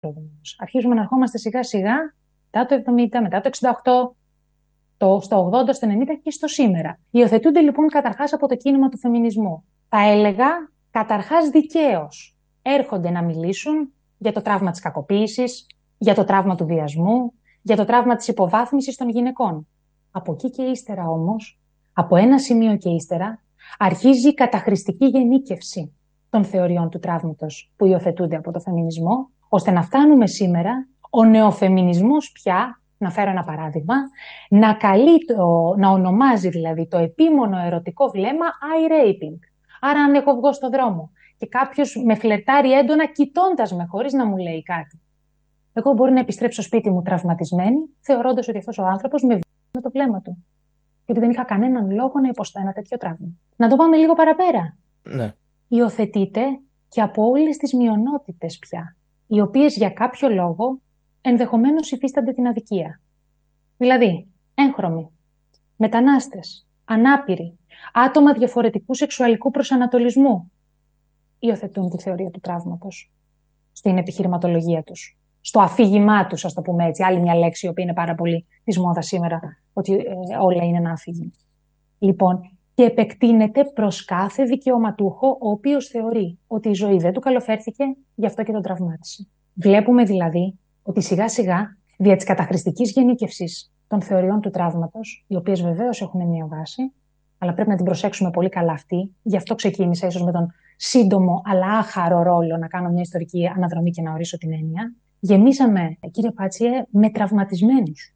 Αρχίζουμε να ερχόμαστε σιγά σιγά μετά το 70, μετά το 68, στο 80, στο 90 και στο σήμερα. Υιοθετούνται λοιπόν καταρχάς από το κίνημα του φεμινισμού. Θα έλεγα καταρχάς δικαίως έρχονται να μιλήσουν για το τραύμα της κακοποίησης, για το τραύμα του βιασμού, για το τραύμα της υποβάθμισης των γυναικών. Από εκεί και ύστερα όμως, από ένα σημείο και ύστερα, αρχίζει η καταχρηστική γενίκευση των θεωριών του τραύματος που υιοθετούνται από το φεμινισμό, ώστε να φτάνουμε σήμερα ο νεοφεμινισμός πια, να φέρω ένα παράδειγμα, να ονομάζει δηλαδή το επίμονο ερωτικό βλέμμα eye raping. Άρα αν εγώ βγω στον δρόμο και κάποιος με φλερτάρει έντονα κοιτώντας με χωρίς να μου λέει κάτι, εγώ μπορεί να επιστρέψω σπίτι μου τραυματισμένη, θεωρώντας ότι αυτός ο άνθρωπος με βάζει με το βλέμμα του. Γιατί δεν είχα κανέναν λόγο να υποστώ ένα τέτοιο τραύμα. Να το πάμε λίγο παραπέρα. Ναι. Υιοθετείται και από όλες τις μειονότητες πια, οι οποίες για κάποιο λόγο ενδεχομένως υφίστανται την αδικία. Δηλαδή, έγχρωμοι, μετανάστες, ανάπηροι, άτομα διαφορετικού σεξουαλικού προσανατολισμού υιοθετούν τη θεωρία του τραύματος στην επιχειρηματολογία τους, στο αφήγημά τους, ας το πούμε έτσι. Άλλη μια λέξη, η οποία είναι πάρα πολύ της μόδας σήμερα, ότι όλα είναι ένα αφήγημα. Λοιπόν, και επεκτείνεται προς κάθε δικαιωματούχο, ο οποίος θεωρεί ότι η ζωή δεν του καλοφέρθηκε, γι' αυτό και τον τραυμάτισε. Βλέπουμε δηλαδή ότι σιγά σιγά, δια της καταχρηστικής γενίκευσης των θεωριών του τραύματος, οι οποίες βεβαίως έχουν μια βάση, αλλά πρέπει να την προσέξουμε πολύ καλά αυτή, γι' αυτό ξεκίνησα ίσως με τον σύντομο αλλά άχαρο ρόλο να κάνω μια ιστορική αναδρομή και να ορίσω την έννοια. Γεμίσαμε, κύριε Πάτσιε, με τραυματισμένους.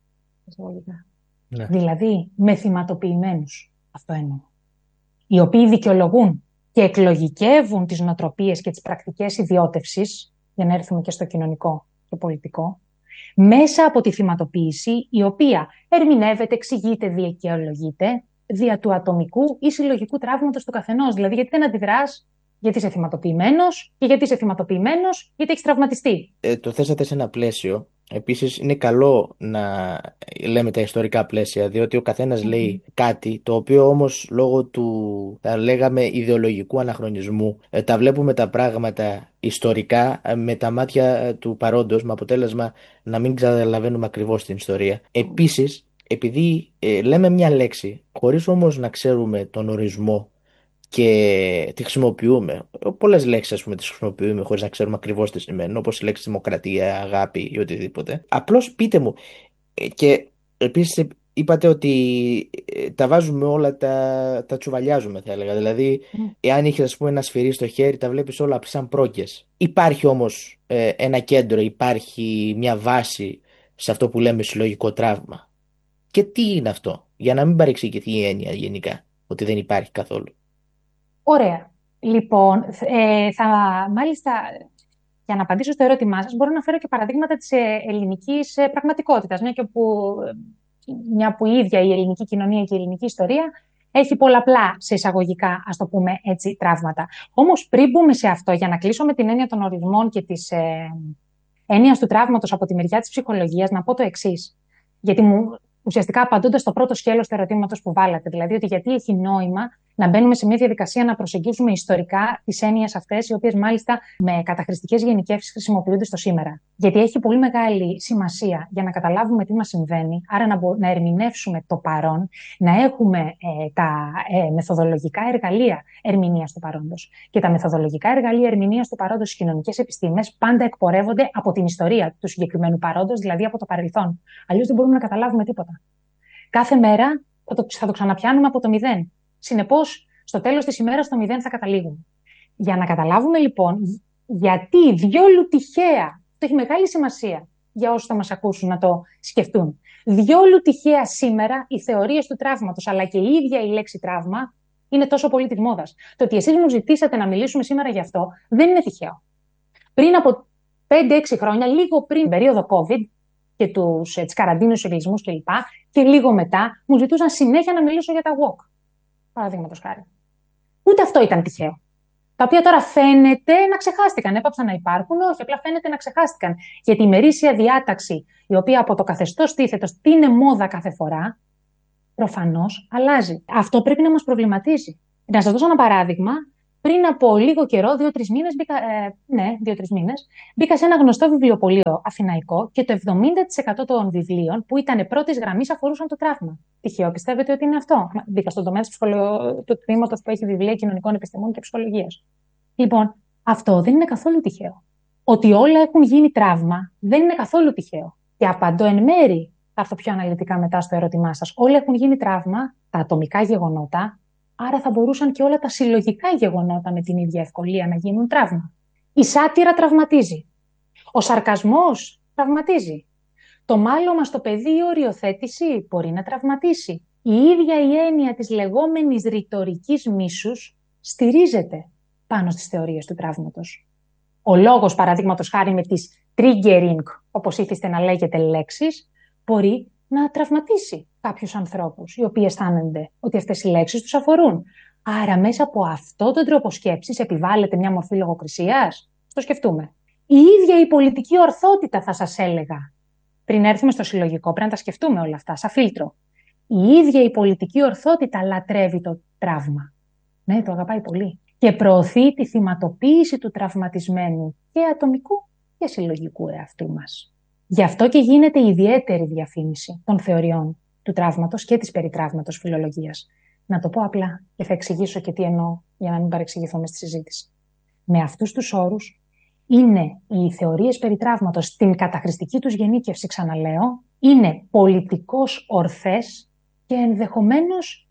Ναι. Δηλαδή, με θυματοποιημένους. Αυτό εννοώ. Οι οποίοι δικαιολογούν και εκλογικεύουν τις νοοτροπίες και τις πρακτικές ιδιώτευσης, για να έρθουμε και στο κοινωνικό και πολιτικό, μέσα από τη θυματοποίηση, η οποία ερμηνεύεται, εξηγείται, δικαιολογείται δια του ατομικού ή συλλογικού τραύματος του καθενός. Δηλαδή, γιατί δεν αντιδράς, γιατί είσαι θυματοποιημένος, και γιατί είσαι θυματοποιημένος, γιατί έχεις τραυματιστεί. Το θέσατε σε ένα πλαίσιο. Επίσης είναι καλό να λέμε τα ιστορικά πλαίσια, διότι ο καθένας λέει κάτι, το οποίο όμως λόγω του, θα λέγαμε, ιδεολογικού αναχρονισμού, τα βλέπουμε τα πράγματα ιστορικά με τα μάτια του παρόντος, με αποτέλεσμα να μην καταλαβαίνουμε ακριβώς την ιστορία. Επίσης, επειδή λέμε μια λέξη, χωρίς όμως να ξέρουμε τον ορισμό και τη χρησιμοποιούμε. Πολλές λέξεις, ας πούμε, τις χρησιμοποιούμε χωρίς να ξέρουμε ακριβώς τι σημαίνουν, όπως η λέξη δημοκρατία, αγάπη ή οτιδήποτε. Απλώς πείτε μου. Και επίσης είπατε ότι τα βάζουμε όλα, τα τσουβαλιάζουμε, θα έλεγα. Δηλαδή, εάν είχες, ας πούμε, ένα σφυρί στο χέρι, τα βλέπεις όλα σαν πρόκες. Υπάρχει όμως ένα κέντρο, υπάρχει μια βάση σε αυτό που λέμε συλλογικό τραύμα. Και τι είναι αυτό, για να μην παρεξηγηθεί η έννοια γενικά, ότι δεν υπάρχει καθόλου. Ωραία. Λοιπόν, μάλιστα, για να απαντήσω στο ερώτημά σας, μπορώ να φέρω και παραδείγματα της ελληνικής πραγματικότητας, μια που η ίδια η ελληνική κοινωνία και η ελληνική ιστορία έχει πολλαπλά, σε εισαγωγικά, ας το πούμε έτσι, τραύματα. Όμως, πριν μπούμε σε αυτό, για να κλείσω με την έννοια των ορισμών και της έννοιας του τραύματος από τη μεριά της ψυχολογίας, να πω το εξής. Γιατί ουσιαστικά απαντώντας στο πρώτο σκέλος του ερωτήματος που βάλατε, δηλαδή ότι γιατί έχει νόημα να μπαίνουμε σε μια διαδικασία να προσεγγίσουμε ιστορικά τις έννοιες αυτές, οι οποίες μάλιστα με καταχρηστικές γενικεύσεις χρησιμοποιούνται στο σήμερα. Γιατί έχει πολύ μεγάλη σημασία για να καταλάβουμε τι μας συμβαίνει, άρα να ερμηνεύσουμε το παρόν, να έχουμε τα μεθοδολογικά εργαλεία ερμηνείας του παρόντος. Και τα μεθοδολογικά εργαλεία ερμηνείας του παρόντος στις κοινωνικές επιστήμες πάντα εκπορεύονται από την ιστορία του συγκεκριμένου παρόντος, δηλαδή από το παρελθόν. Αλλιώς δεν μπορούμε να καταλάβουμε τίποτα. Κάθε μέρα θα το ξαναπιάνουμε από το μηδέν. Συνεπώς, στο τέλος της ημέρας, στο μηδέν θα καταλήγουμε. Για να καταλάβουμε λοιπόν γιατί διόλου τυχαία, το έχει μεγάλη σημασία για όσους θα μας ακούσουν να το σκεφτούν, διόλου τυχαία σήμερα οι θεωρίες του τραύματος, αλλά και η ίδια η λέξη τραύμα, είναι τόσο πολύ της μόδας. Το ότι εσείς μου ζητήσατε να μιλήσουμε σήμερα γι' αυτό δεν είναι τυχαίο. Πριν από 5-6 χρόνια, λίγο πριν την περίοδο COVID και τις καραντίνες, τους εγκλισμούς κλπ. Και λίγο μετά, μου ζητούσαν συνέχεια να μιλήσω για τα walk. Παραδείγματος χάρη. Ούτε αυτό ήταν τυχαίο. Τα οποία τώρα φαίνεται να ξεχάστηκαν. Έπαψαν να υπάρχουν, όχι, απλά φαίνεται να ξεχάστηκαν. Γιατί η ημερήσια διάταξη, η οποία από το καθεστώς τίθεται ότι είναι μόδα κάθε φορά, προφανώς αλλάζει. Αυτό πρέπει να μας προβληματίζει. Να σας δώσω ένα παράδειγμα πριν από λίγο καιρό, 2-3 μήνες, ναι, 2-3 μήνες, μπήκα σε ένα γνωστό βιβλιοπωλείο αθηναϊκό και το 70% των βιβλίων που ήταν πρώτης γραμμής αφορούσαν το τραύμα. Τυχαίο, πιστεύετε ότι είναι αυτό? Μπήκα στον τομέα του τμήματος που έχει βιβλία κοινωνικών επιστημών και ψυχολογίας. Λοιπόν, αυτό δεν είναι καθόλου τυχαίο. Ότι όλα έχουν γίνει τραύμα δεν είναι καθόλου τυχαίο. Και απαντώ εν μέρη, θα έρθω πιο αναλυτικά μετά στο ερώτημά σας. Όλα έχουν γίνει τραύμα, τα ατομικά γεγονότα, άρα θα μπορούσαν και όλα τα συλλογικά γεγονότα με την ίδια ευκολία να γίνουν τραύμα. Η σάτυρα τραυματίζει. Ο σαρκασμός τραυματίζει. Το μάλωμα στο παιδί ή οριοθέτηση μπορεί να τραυματίσει. Η ίδια η έννοια της λεγόμενης ρητορικής μίσους στηρίζεται πάνω στις θεωρίες του τραύματος. Ο λόγος, παραδείγματος χάρη με τις triggering, όπως ήθιστε να λέγεται λέξεις, μπορεί να τραυματίσει κάποιους ανθρώπους, οι οποίοι αισθάνονται ότι αυτές οι λέξεις τους αφορούν. Άρα μέσα από αυτόν τον τρόπο σκέψης επιβάλλεται μια μορφή λογοκρισίας. Το σκεφτούμε. Η ίδια η πολιτική ορθότητα, θα σας έλεγα. Πριν έρθουμε στο συλλογικό, πρέπει να τα σκεφτούμε όλα αυτά, σαν φίλτρο. Η ίδια η πολιτική ορθότητα λατρεύει το τραύμα. Ναι, το αγαπάει πολύ. Και προωθεί τη θυματοποίηση του τραυματισμένου και ατομικού και συλλογικού εαυτού μας. Γι' αυτό και γίνεται η ιδιαίτερη διαφήμιση των θεωριών του τραύματος και της περιτραύματος φιλολογίας. Να το πω απλά και θα εξηγήσω και τι εννοώ για να μην παρεξηγηθούμε στη συζήτηση. Με αυτούς τους όρους είναι οι θεωρίες περιτραύματος στην καταχρηστική τους γενίκευση, ξαναλέω, είναι πολιτικώς ορθές και ενδεχομένως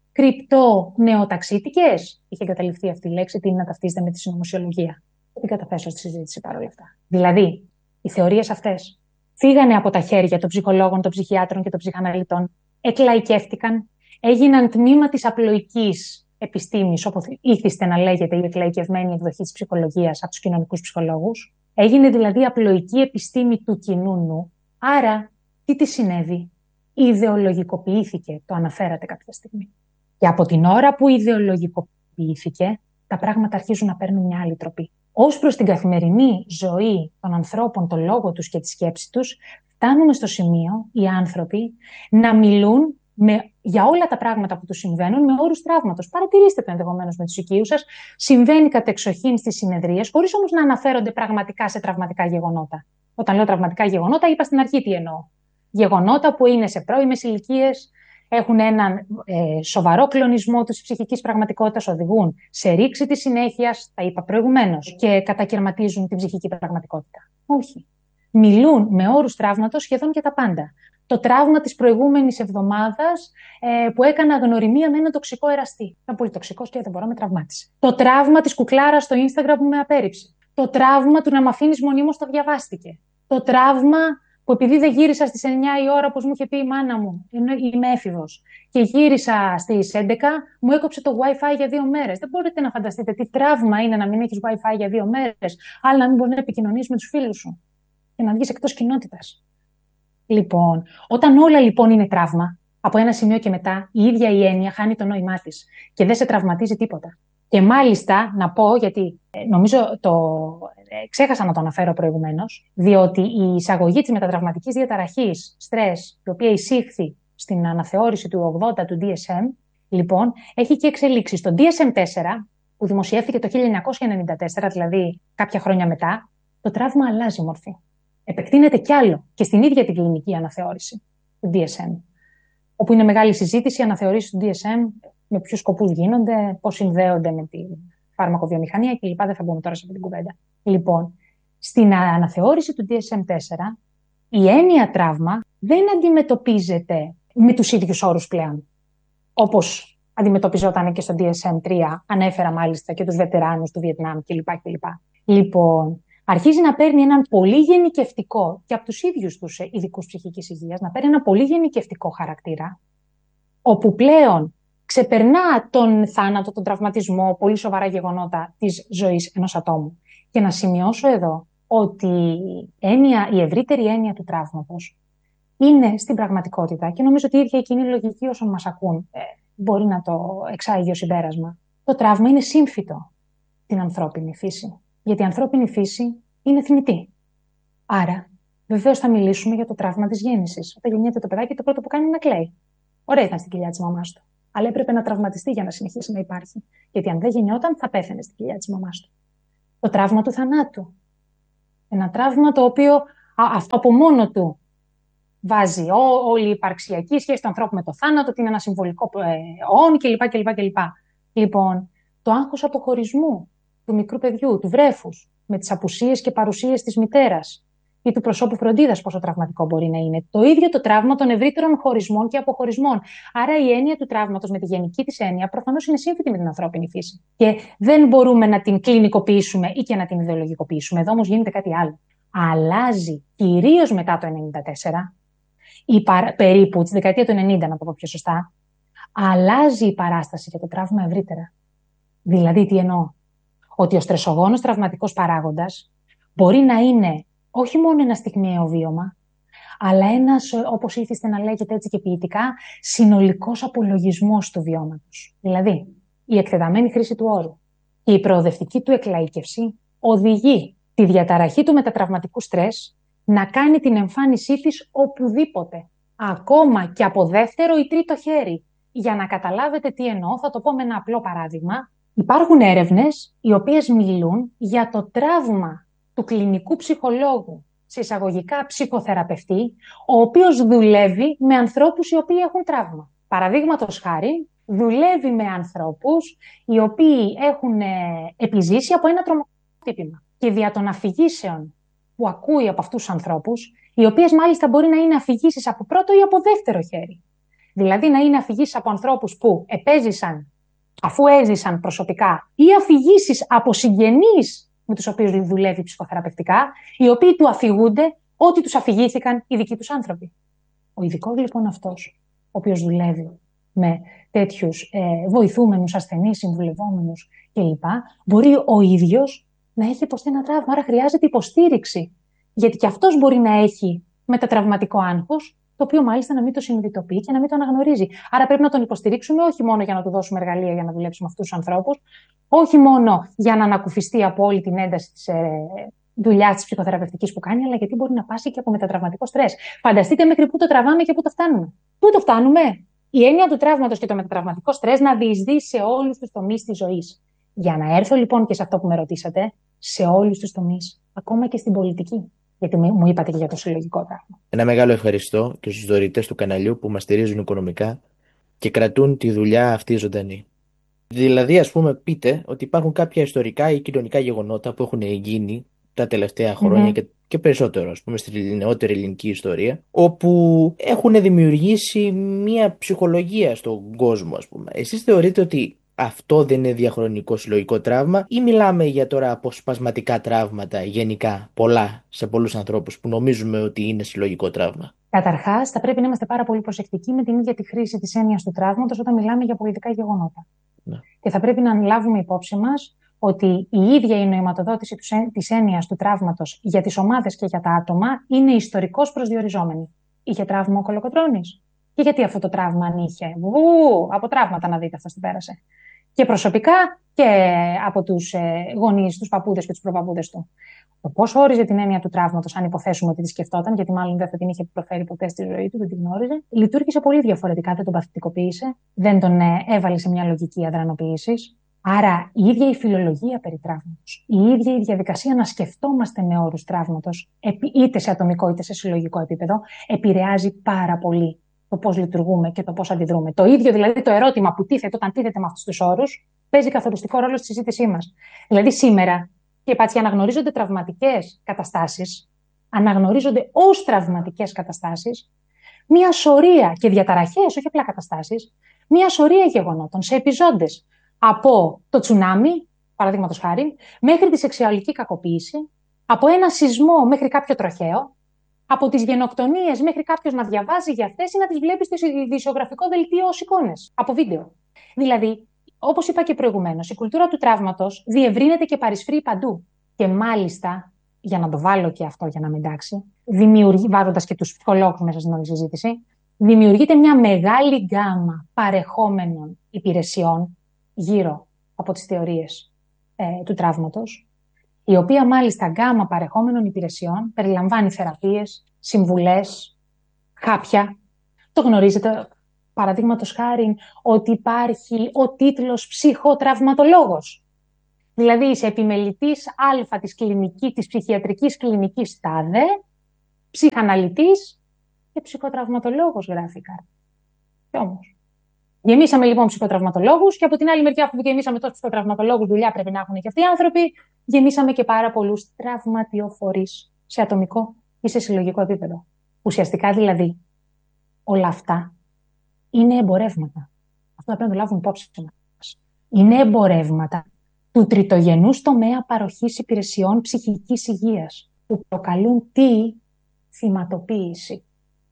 κρυπτονεοταξίτικες. Είχε εγκαταλειφθεί αυτή η λέξη, τι είναι να ταυτίζεται με τη συνωμοσιολογία. Θα την καταθέσω στη συζήτηση παρόλα αυτά. Δηλαδή, οι θεωρίες αυτές φύγανε από τα χέρια των ψυχολόγων, των ψυχιάτρων και των ψυχαναλυτών, εκλαϊκεύτηκαν, έγιναν τμήμα της απλοϊκής επιστήμης, όπως ήθιστε να λέγεται η εκλαϊκευμένη εκδοχή της ψυχολογίας από τους κοινωνικούς ψυχολόγους. Έγινε δηλαδή απλοϊκή επιστήμη του κοινού νου. Άρα, τι της συνέβη? Ιδεολογικοποιήθηκε, το αναφέρατε κάποια στιγμή. Και από την ώρα που ιδεολογικοποιήθηκε, τα πράγματα αρχίζουν να παίρνουν μια άλλη τροπή. Ως προς την καθημερινή ζωή των ανθρώπων, το λόγο τους και τη σκέψη τους, φτάνουμε στο σημείο οι άνθρωποι να μιλούν για όλα τα πράγματα που τους συμβαίνουν με όρους τραύματος. Παρατηρήστε το ενδεχομένως με τους οικείους σας. Συμβαίνει κατεξοχήν στις συνεδρίες, χωρίς όμως να αναφέρονται πραγματικά σε τραυματικά γεγονότα. Όταν λέω τραυματικά γεγονότα, είπα στην αρχή τι εννοώ. Γεγονότα που είναι σε πρώιμες ηλικίες, έχουν έναν σοβαρό κλονισμό της ψυχικής πραγματικότητας, οδηγούν σε ρήξη της συνέχειας, τα είπα προηγουμένως, και κατακαιρματίζουν την ψυχική πραγματικότητα. Όχι. Μιλούν με όρους τραύματος σχεδόν για τα πάντα. Το τραύμα της προηγούμενης εβδομάδας που έκανα γνωριμία με ένα τοξικό εραστή. Ήταν πολύ τοξικός και δεν μπορώ να με τραυμάτισε. Το τραύμα της κουκλάρας στο Instagram που με απέρριψε. Το τραύμα του να μ' αφήνεις μονίμως το διαβάστηκε. Το τραύμα που επειδή δεν γύρισα στις 9 η ώρα, όπως μου είχε πει η μάνα μου, είμαι έφηβος, και γύρισα στις 11, μου έκοψε το Wi-Fi για 2 μέρες. Δεν μπορείτε να φανταστείτε τι τραύμα είναι να μην έχεις Wi-Fi για 2 μέρες, αλλά να μην μπορεί να επικοινωνείς με τους φίλους σου και να βγεις εκτός κοινότητας. Λοιπόν, όταν όλα λοιπόν είναι τραύμα, από ένα σημείο και μετά, η ίδια η έννοια χάνει το νόημά της και δεν σε τραυματίζει τίποτα. Και μάλιστα, να πω, γιατί νομίζω ξέχασα να το αναφέρω προηγουμένως, διότι η εισαγωγή της μετατραυματικής διαταραχής, στρες, η οποία εισήχθη στην αναθεώρηση του 80 του DSM, λοιπόν, έχει και εξελίξει. Στο DSM-4, που δημοσιεύθηκε το 1994, δηλαδή κάποια χρόνια μετά, το τραύμα αλλάζει μορφή. Επεκτείνεται κι άλλο και στην ίδια την κλινική αναθεώρηση του DSM, όπου είναι μεγάλη συζήτηση, αναθεωρήσεις του DSM, με ποιους σκοπούς γίνονται, πώς συνδέονται με τη φαρμακοβιομηχανία κλπ. Δεν θα μπούμε τώρα σε αυτή την κουβέντα. Λοιπόν, στην αναθεώρηση του DSM-4, η έννοια τραύμα δεν αντιμετωπίζεται με τους ίδιους όρους πλέον, όπως αντιμετωπιζόταν και στο DSM-3, ανέφερα μάλιστα και τους βετεράνους του Βιετνάμ κλπ. Λοιπόν, αρχίζει να παίρνει έναν πολύ γενικευτικό, και από τους ίδιους τους ειδικούς ψυχικής υγείας, να παίρνει ένα πολύ γενικευτικό χαρακτήρα, όπου πλέον ξεπερνά τον θάνατο, τον τραυματισμό, πολύ σοβαρά γεγονότα της ζωής ενός ατόμου. Και να σημειώσω εδώ ότι η ευρύτερη έννοια του τραύματος είναι στην πραγματικότητα, και νομίζω ότι η ίδια η κοινή λογική όσων μας ακούν μπορεί να το εξάγει ως συμπέρασμα. Το τραύμα είναι σύμφυτο την ανθρώπινη φύση. Γιατί η ανθρώπινη φύση είναι θνητή. Άρα, βεβαίως θα μιλήσουμε για το τραύμα της γέννησης. Όταν γεννιέται το παιδάκι, το πρώτο που κάνει είναι να κλαίει. Ωραία ήταν στην κοιλιά της μαμάς του. Αλλά έπρεπε να τραυματιστεί για να συνεχίσει να υπάρχει. Γιατί αν δεν γεννιόταν, θα πέθαινε στην κοιλιά της μαμάς του. Το τραύμα του θανάτου. Ένα τραύμα το οποίο αυτό από μόνο του βάζει όλη η υπαρξιακή σχέση του ανθρώπου με το θάνατο, ότι είναι ένα συμβολικό όν κλπ. Λοιπόν, το άγχος αποχωρισμού του μικρού παιδιού, του βρέφους, με τις απουσίες και παρουσίες της μητέρας ή του προσώπου φροντίδας, πόσο τραυματικό μπορεί να είναι. Το ίδιο το τραύμα των ευρύτερων χωρισμών και αποχωρισμών. Άρα η έννοια του τραύματος με τη γενική της έννοια προφανώς είναι σύμφωτη με την ανθρώπινη φύση. Και δεν μπορούμε να την κλινικοποιήσουμε ή και να την ιδεολογικοποιήσουμε. Εδώ όμως γίνεται κάτι άλλο. Αλλάζει κυρίως μετά το 1994, περίπου τη δεκαετία του 90, να το πω πιο σωστά, αλλάζει η παράσταση για το τραύμα ευρύτερα. Δηλαδή, τι εννοώ? Ότι ο στρεσογόνος τραυματικός παράγοντας μπορεί να είναι όχι μόνο ένα στιγμιαίο βίωμα, αλλά ένας, όπως ήθιστε να λέγεται έτσι και ποιητικά, συνολικός απολογισμός του βιώματος. Δηλαδή, η εκτεταμένη χρήση του όρου και η προοδευτική του εκλαΐκευση οδηγεί τη διαταραχή του μετατραυματικού στρες να κάνει την εμφάνισή της οπουδήποτε, ακόμα και από δεύτερο ή τρίτο χέρι. Για να καταλάβετε τι εννοώ, θα το πω με ένα απλό παράδειγμα. Υπάρχουν έρευνες οι οποίες μιλούν για το τραύμα του κλινικού ψυχολόγου, σε εισαγωγικά ψυχοθεραπευτή, ο οποίος δουλεύει με ανθρώπους οι οποίοι έχουν τραύμα. Παραδείγματος χάρη, δουλεύει με ανθρώπους οι οποίοι έχουν επιζήσει από ένα τρομοκρατικό χτύπημα. Και δια των αφηγήσεων που ακούει από αυτούς τους ανθρώπους, οι οποίες μάλιστα μπορεί να είναι αφηγήσεις από πρώτο ή από δεύτερο χέρι. Δηλαδή να είναι αφηγήσεις από ανθρώπους που επέζησαν αφού έζησαν προσωπικά, ή αφηγήσεις από συγγενείς με τους οποίους δουλεύει ψυχοθεραπευτικά, οι οποίοι του αφηγούνται ότι τους αφηγήθηκαν οι δικοί τους άνθρωποι. Ο ειδικός λοιπόν αυτός, ο οποίος δουλεύει με τέτοιους βοηθούμενους, ασθενείς, συμβουλευόμενους κλπ., μπορεί ο ίδιος να έχει υποστεί ένα τραύμα. Άρα χρειάζεται υποστήριξη. Γιατί και αυτός μπορεί να έχει μετατραυματικό άγχος, το οποίο μάλιστα να μην το συνειδητοποιεί και να μην το αναγνωρίζει. Άρα πρέπει να τον υποστηρίξουμε όχι μόνο για να του δώσουμε εργαλεία για να δουλέψει με αυτούς τους ανθρώπους, όχι μόνο για να ανακουφιστεί από όλη την ένταση της δουλειάς της ψυχοθεραπευτικής που κάνει, αλλά γιατί μπορεί να πάσει και από μετατραυματικό στρες. Φανταστείτε μέχρι πού το τραβάμε και πού το φτάνουμε. Πού το φτάνουμε? Η έννοια του τραύματος και το μετατραυματικό στρες να διεισδύει σε όλους τους τομείς της ζωής. Για να έρθω λοιπόν και σε αυτό που με ρωτήσατε, σε όλους τους τομείς, ακόμα και στην πολιτική. Γιατί μου είπατε και για το συλλογικό τραύμα. Ένα μεγάλο ευχαριστώ και στους δωρητές του καναλιού που μας στηρίζουν οικονομικά και κρατούν τη δουλειά αυτή ζωντανή. Δηλαδή, ας πούμε, πείτε ότι υπάρχουν κάποια ιστορικά ή κοινωνικά γεγονότα που έχουν γίνει τα τελευταία χρόνια και περισσότερο, ας πούμε, στη νεότερη ελληνική ιστορία, όπου έχουν δημιουργήσει μια ψυχολογία στον κόσμο, ας πούμε. Εσείς θεωρείτε ότι αυτό δεν είναι διαχρονικό συλλογικό τραύμα, ή μιλάμε για τώρα αποσπασματικά τραύματα γενικά, πολλά σε πολλούς ανθρώπους που νομίζουμε ότι είναι συλλογικό τραύμα? Καταρχάς, θα πρέπει να είμαστε πάρα πολύ προσεκτικοί με την ίδια τη χρήση της έννοιας του τραύματος όταν μιλάμε για πολιτικά γεγονότα. Ναι. Και θα πρέπει να λάβουμε υπόψη μας ότι η ίδια η νοηματοδότηση της έννοιας του τραύματος για τις ομάδες και για τα άτομα είναι ιστορικώς προσδιοριζόμενη. Είχε τραύμα ο Κολοκοτρώνης? Και γιατί αυτό το τραύμα αν είχε? Από τραύματα να δείτε, αυτό την πέρασε. Και προσωπικά και από τους γονείς, τους παππούδες και τους προπαππούδες του. Το πώς όριζε την έννοια του τραύματος, αν υποθέσουμε ότι τη σκεφτόταν, γιατί μάλλον δεν θα την είχε προφέρει ποτέ στη ζωή του, δεν την γνώριζε, λειτουργήσε πολύ διαφορετικά. Δεν τον παθητικοποίησε, δεν τον έβαλε σε μια λογική αδρανοποίησης. Άρα η ίδια η φιλολογία περί τραύματος, η ίδια η διαδικασία να σκεφτόμαστε με όρους τραύματος, είτε σε ατομικό είτε σε συλλογικό επίπεδο, επηρεάζει πάρα πολύ το πώς λειτουργούμε και το πώς αντιδρούμε. Το ίδιο δηλαδή το ερώτημα που τίθεται όταν τίθεται με αυτούς τους όρους, παίζει καθοριστικό ρόλο στη συζήτησή μας. Δηλαδή σήμερα, και έτσι αναγνωρίζονται τραυματικές καταστάσεις, αναγνωρίζονται ως τραυματικές καταστάσεις, μία σωρία και διαταραχές, όχι απλά καταστάσεις, μία σωρία γεγονότων σε επιζώντες. Από το τσουνάμι, παραδείγματος χάρη, μέχρι τη σεξουαλική κακοποίηση, από ένα σεισμό μέχρι κάποιο τροχαίο, από τις γενοκτονίες μέχρι κάποιος να διαβάζει για αυτές ή να τις βλέπει στο ειδησιογραφικό δελτίο ως εικόνες, από βίντεο. Δηλαδή, όπως είπα και προηγουμένως, η κουλτούρα του τραύματος διευρύνεται και παρισφρεί παντού. Και μάλιστα, για να το βάλω και αυτό για να μην εντάξει, βάζοντας και τους ψυχολόγους μέσα στην όλη συζήτηση, δημιουργείται μια μεγάλη γκάμα παρεχόμενων υπηρεσιών γύρω από τις θεωρίες του τραύματος, η οποία μάλιστα γκάμα παρεχόμενων υπηρεσιών περιλαμβάνει θεραπείες, συμβουλές, χάπια. Το γνωρίζετε Παραδείγματος χάριν ότι υπάρχει ο τίτλος ψυχοτραυματολόγος. Δηλαδή είσαι επιμελητής Α της ψυχιατρικής κλινικής ΤΑΔΕ, ψυχαναλυτής και ψυχοτραυματολόγος γράφηκα. Και όμως. Γεμίσαμε λοιπόν ψυχοτραυματολόγους και από την άλλη μεριά, αφού γεμίσαμε τόσους ψυχοτραυματολόγους, δουλειά πρέπει να έχουν και αυτοί οι άνθρωποι, γεμίσαμε και πάρα πολλούς τραυματιοφορείς σε ατομικό ή σε συλλογικό επίπεδο. Ουσιαστικά δηλαδή όλα αυτά είναι εμπορεύματα. Αυτό θα πρέπει να το λάβουμε υπόψη μας. Είναι εμπορεύματα του τριτογενούς τομέα παροχής υπηρεσιών ψυχικής υγείας, που προκαλούν τι? Θυματοποίηση.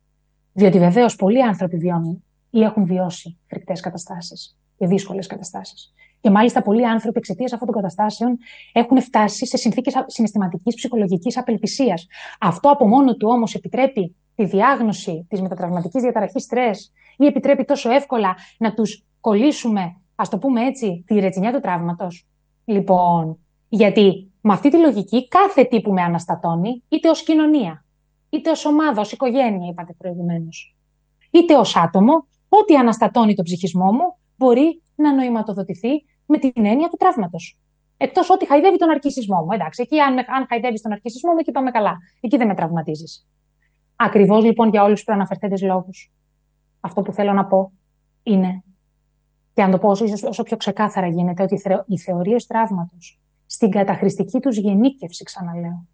Διότι βεβαίως πολλοί άνθρωποι βιώνουν ή έχουν βιώσει φρικτές καταστάσεις και δύσκολες καταστάσεις. Και μάλιστα πολλοί άνθρωποι εξαιτίας αυτών των καταστάσεων έχουν φτάσει σε συνθήκες συναισθηματικής ψυχολογικής απελπισίας. Αυτό από μόνο του όμως επιτρέπει τη διάγνωση της μετατραυματικής διαταραχής στρες ή επιτρέπει τόσο εύκολα να τους κολλήσουμε, ας το πούμε έτσι, τη ρετσινιά του τραύματος. Λοιπόν, γιατί με αυτή τη λογική κάθε τι που με αναστατώνει, είτε ως κοινωνία, είτε ως ομάδα, ως οικογένεια, είπατε προηγουμένως, είτε ως άτομο, ό,τι αναστατώνει τον ψυχισμό μου μπορεί να νοηματοδοτηθεί με την έννοια του τραύματος. Εκτός ότι χαϊδεύει τον αρκισισμό μου. Εντάξει, εκεί αν χαϊδεύει τον αρκισισμό μου, εκεί πάμε καλά. Εκεί δεν με τραυματίζεις. Ακριβώς λοιπόν για όλους τους προαναφερθέντες λόγους. Αυτό που θέλω να πω είναι, και αν το πω όσο πιο ξεκάθαρα γίνεται, ότι οι θεωρίες τραύματος στην καταχρηστική τους γενίκευση, ξαναλέω,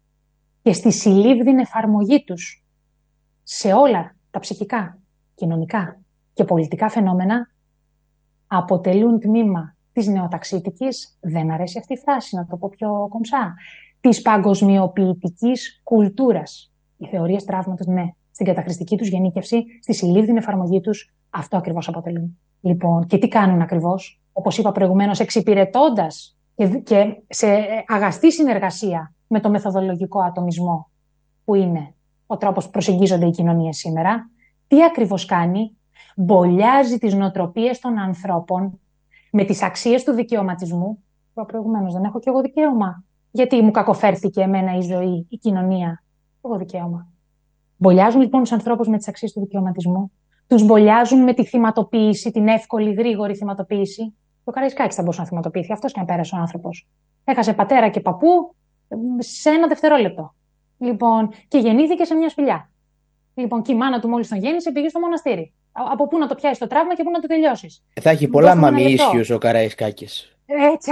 και στη συλλήβδην εφαρμογή τους σε όλα τα ψυχικά, κοινωνικά και πολιτικά φαινόμενα αποτελούν τμήμα της νεοταξίτικης, δεν αρέσει αυτή η φράση, να το πω πιο κομψά, της παγκοσμιοποιητικής κουλτούρας. Οι θεωρίες τραύματος, ναι, στην καταχρηστική τους γενίκευση, στη συλλήβδην εφαρμογή τους, αυτό ακριβώς αποτελούν. Λοιπόν, και τι κάνουν ακριβώς? Όπως είπα προηγουμένως, εξυπηρετώντας και σε αγαστή συνεργασία με το μεθοδολογικό ατομισμό, που είναι ο τρόπος που προσεγγίζονται οι κοινωνίες σήμερα, τι ακριβώς κάνει? Μπολιάζει τις νοοτροπίες των ανθρώπων με τις αξίες του δικαιωματισμού. Είπα προηγουμένως, δεν έχω κι εγώ δικαίωμα. Γιατί μου κακοφέρθηκε εμένα η ζωή, η κοινωνία? Εγώ δικαίωμα. Μπολιάζουν λοιπόν τους ανθρώπους με τις αξίες του δικαιωματισμού. Τους μπολιάζουν με τη θυματοποίηση, την εύκολη, γρήγορη θυματοποίηση. Το Καραϊσκάκης θα μπορούσε να θυματοποιηθεί. Αυτός και να πέρασε ο άνθρωπος. Έχασε πατέρα και παππού σε ένα δευτερόλεπτο. Λοιπόν, και γεννήθηκε σε μια σπηλιά. Λοιπόν, και η μάνα του μόλις τον γέννησε πήγε στο μοναστήρι. Από πού να το πιάσει το τραύμα και πού να το τελειώσεις? Θα έχει πολλά μαμιίσιους ο Καραϊσκάκης. Έτσι,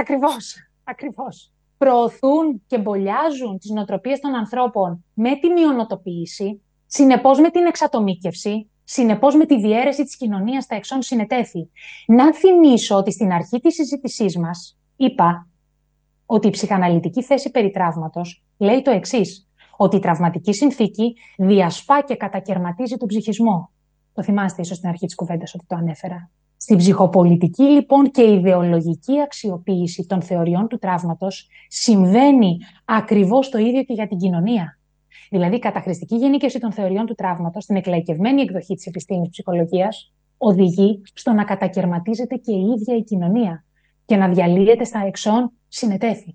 ακριβώς. Προωθούν και μπολιάζουν τις νοοτροπίες των ανθρώπων με τη μειονοτοποίηση, συνεπώς με την εξατομίκευση, συνεπώς με τη διαίρεση της κοινωνίας στα εξών συνετέθη. Να θυμίσω ότι στην αρχή της συζήτησής μας είπα ότι η ψυχαναλυτική θέση περί τραύματος λέει το εξής, ότι η τραυματική συνθήκη διασπά και κατακαιρματίζει τον ψυχισμό. Το θυμάστε ίσως στην αρχή της κουβέντας ότι το ανέφερα. Στην ψυχοπολιτική λοιπόν και ιδεολογική αξιοποίηση των θεωριών του τραύματος συμβαίνει ακριβώς το ίδιο και για την κοινωνία. Δηλαδή η καταχρηστική γενίκευση των θεωριών του τραύματος στην εκλαϊκευμένη εκδοχή της επιστήμης ψυχολογίας οδηγεί στο να κατακαιρματίζεται και η ίδια η κοινωνία και να διαλύεται στα εξών συνετέθη.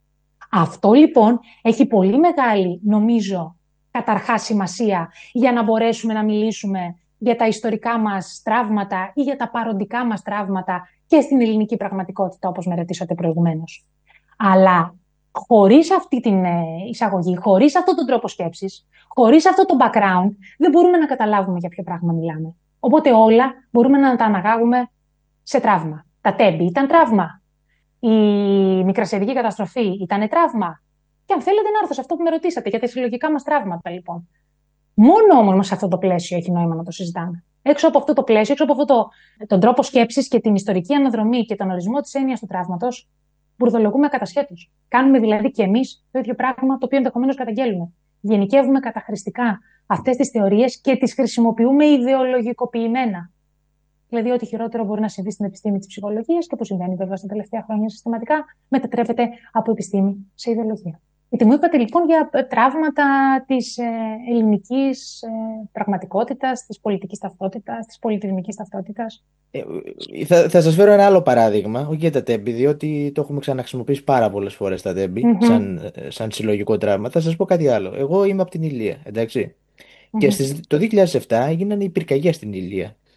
Αυτό λοιπόν έχει πολύ μεγάλη, νομίζω, καταρχάς σημασία για να μπορέσουμε να μιλήσουμε για τα ιστορικά μας τραύματα ή για τα παροντικά μας τραύματα και στην ελληνική πραγματικότητα, όπως με ρωτήσατε προηγουμένως. Αλλά χωρίς αυτή την εισαγωγή, χωρίς αυτόν τον τρόπο σκέψης, χωρίς αυτό το background, δεν μπορούμε να καταλάβουμε για ποιο πράγμα μιλάμε. Οπότε όλα μπορούμε να τα αναγάγουμε σε τραύμα. Τα τέμπη ήταν τραύμα. Η μικρασιατική καταστροφή ήταν τραύμα. Και αν θέλετε να έρθω σε αυτό που με ρωτήσατε για τα συλλογικά μας τραύματα, λοιπόν. Μόνο όμως σε αυτό το πλαίσιο έχει νόημα να το συζητάμε. Έξω από αυτό το πλαίσιο, έξω από τον τρόπο σκέψης και την ιστορική αναδρομή και τον ορισμό της έννοιας του τραύματος, μπουρδολογούμε κατασχέτως. Κάνουμε δηλαδή και εμείς το ίδιο πράγμα το οποίο ενδεχομένως καταγγέλουμε. Γενικεύουμε καταχρηστικά αυτές τις θεωρίες και τις χρησιμοποιούμε ιδεολογικοποιημένα. Δηλαδή, ό,τι χειρότερο μπορεί να συμβεί στην επιστήμη της ψυχολογίας και που συμβαίνει βέβαια στα τελευταία χρόνια συστηματικά, μετατρέπεται από επιστήμη σε ιδεολογία. Γιατί μου είπατε λοιπόν για τραύματα της ελληνικής πραγματικότητας, της πολιτικής ταυτότητας, της πολιτισμικής ταυτότητας. Θα σας φέρω ένα άλλο παράδειγμα, όχι για τα τέμπη, διότι το έχουμε ξαναχρησιμοποιήσει πάρα πολλές φορές τα τέμπη, σαν συλλογικό τραύμα. Θα σας πω κάτι άλλο. Εγώ είμαι από την Ηλία, εντάξει. Και το 2007 έγιναν οι πυρκαγιές στην Ηλία.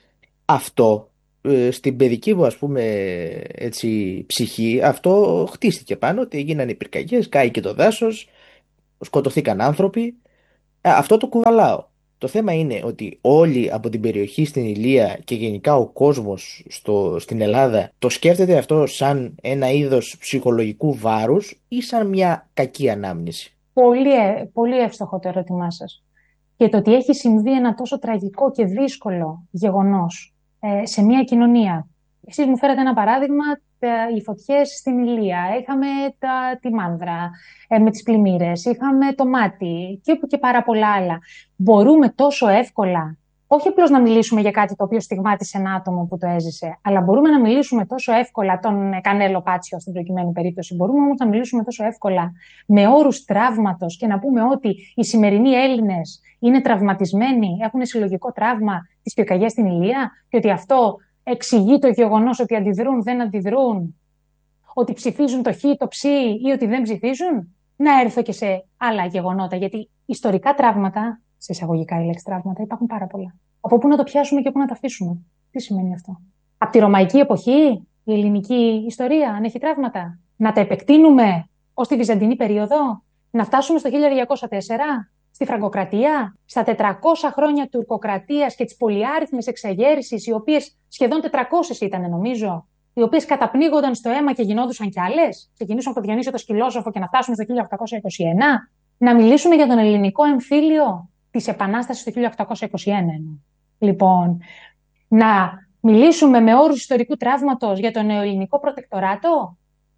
Αυτό στην παιδική μου, ας πούμε, έτσι, ψυχή, αυτό χτίστηκε πάνω ότι έγιναν οι πυρκαγιές, κάηκε το δάσος, σκοτωθήκαν άνθρωποι. Αυτό το κουβαλάω. Το θέμα είναι ότι όλοι από την περιοχή στην Ηλία και γενικά ο κόσμος στην Ελλάδα το σκέφτεται αυτό σαν ένα είδος ψυχολογικού βάρους ή σαν μια κακή ανάμνηση. Πολύ, πολύ εύστοχο το ερώτημά σας. Και το ότι έχει συμβεί ένα τόσο τραγικό και δύσκολο γεγονός σε μια κοινωνία. Εσείς μου φέρατε ένα παράδειγμα, οι φωτιές στην Ηλία, είχαμε τη Μάνδρα με τις πλημμύρες, είχαμε το Μάτι και πάρα πολλά άλλα. Μπορούμε τόσο εύκολα, όχι απλώς να μιλήσουμε για κάτι το οποίο στιγμάτισε ένα άτομο που το έζησε, αλλά μπορούμε να μιλήσουμε τόσο εύκολα, τον Κανέλο Πάτσιο στην προκειμένη περίπτωση, μπορούμε όμως να μιλήσουμε τόσο εύκολα με όρους τραύματος και να πούμε ότι οι σημερινοί Έλληνες είναι τραυματισμένοι, έχουν συλλογικό τραύμα της πυρκαγιάς στην Ηλία και ότι αυτό εξηγεί το γεγονός ότι αντιδρούν, δεν αντιδρούν, ότι ψηφίζουν το χ, το ψ ή ότι δεν ψηφίζουν. Να έρθω και σε άλλα γεγονότα, γιατί ιστορικά τραύματα, σε εισαγωγικά η λέξη τραύματα, υπάρχουν πάρα πολλά. Από πού να το πιάσουμε και πού να τα αφήσουμε. Τι σημαίνει αυτό? Από τη ρωμαϊκή εποχή, η ελληνική ιστορία, αν έχει τραύματα. Να τα επεκτείνουμε ως τη Βυζαντινή περίοδο, να φτάσουμε στο 1204, στη Φραγκοκρατία, στα 400 χρόνια τουρκοκρατίας και τις πολυάριθμες εξεγέρσεις, οι οποίες σχεδόν 400 ήταν νομίζω, οι οποίες καταπνίγονταν στο αίμα και γινόντουσαν κι άλλες. Ξεκινήσουν από το Διονύσιο το Σκυλόσοφο και να φτάσουμε στο 1821. Να μιλήσουμε για τον ελληνικό εμφύλιο της Επανάστασης του 1821. Λοιπόν, να μιλήσουμε με όρους ιστορικού τραύματος για το νεοελληνικό προτεκτοράτο,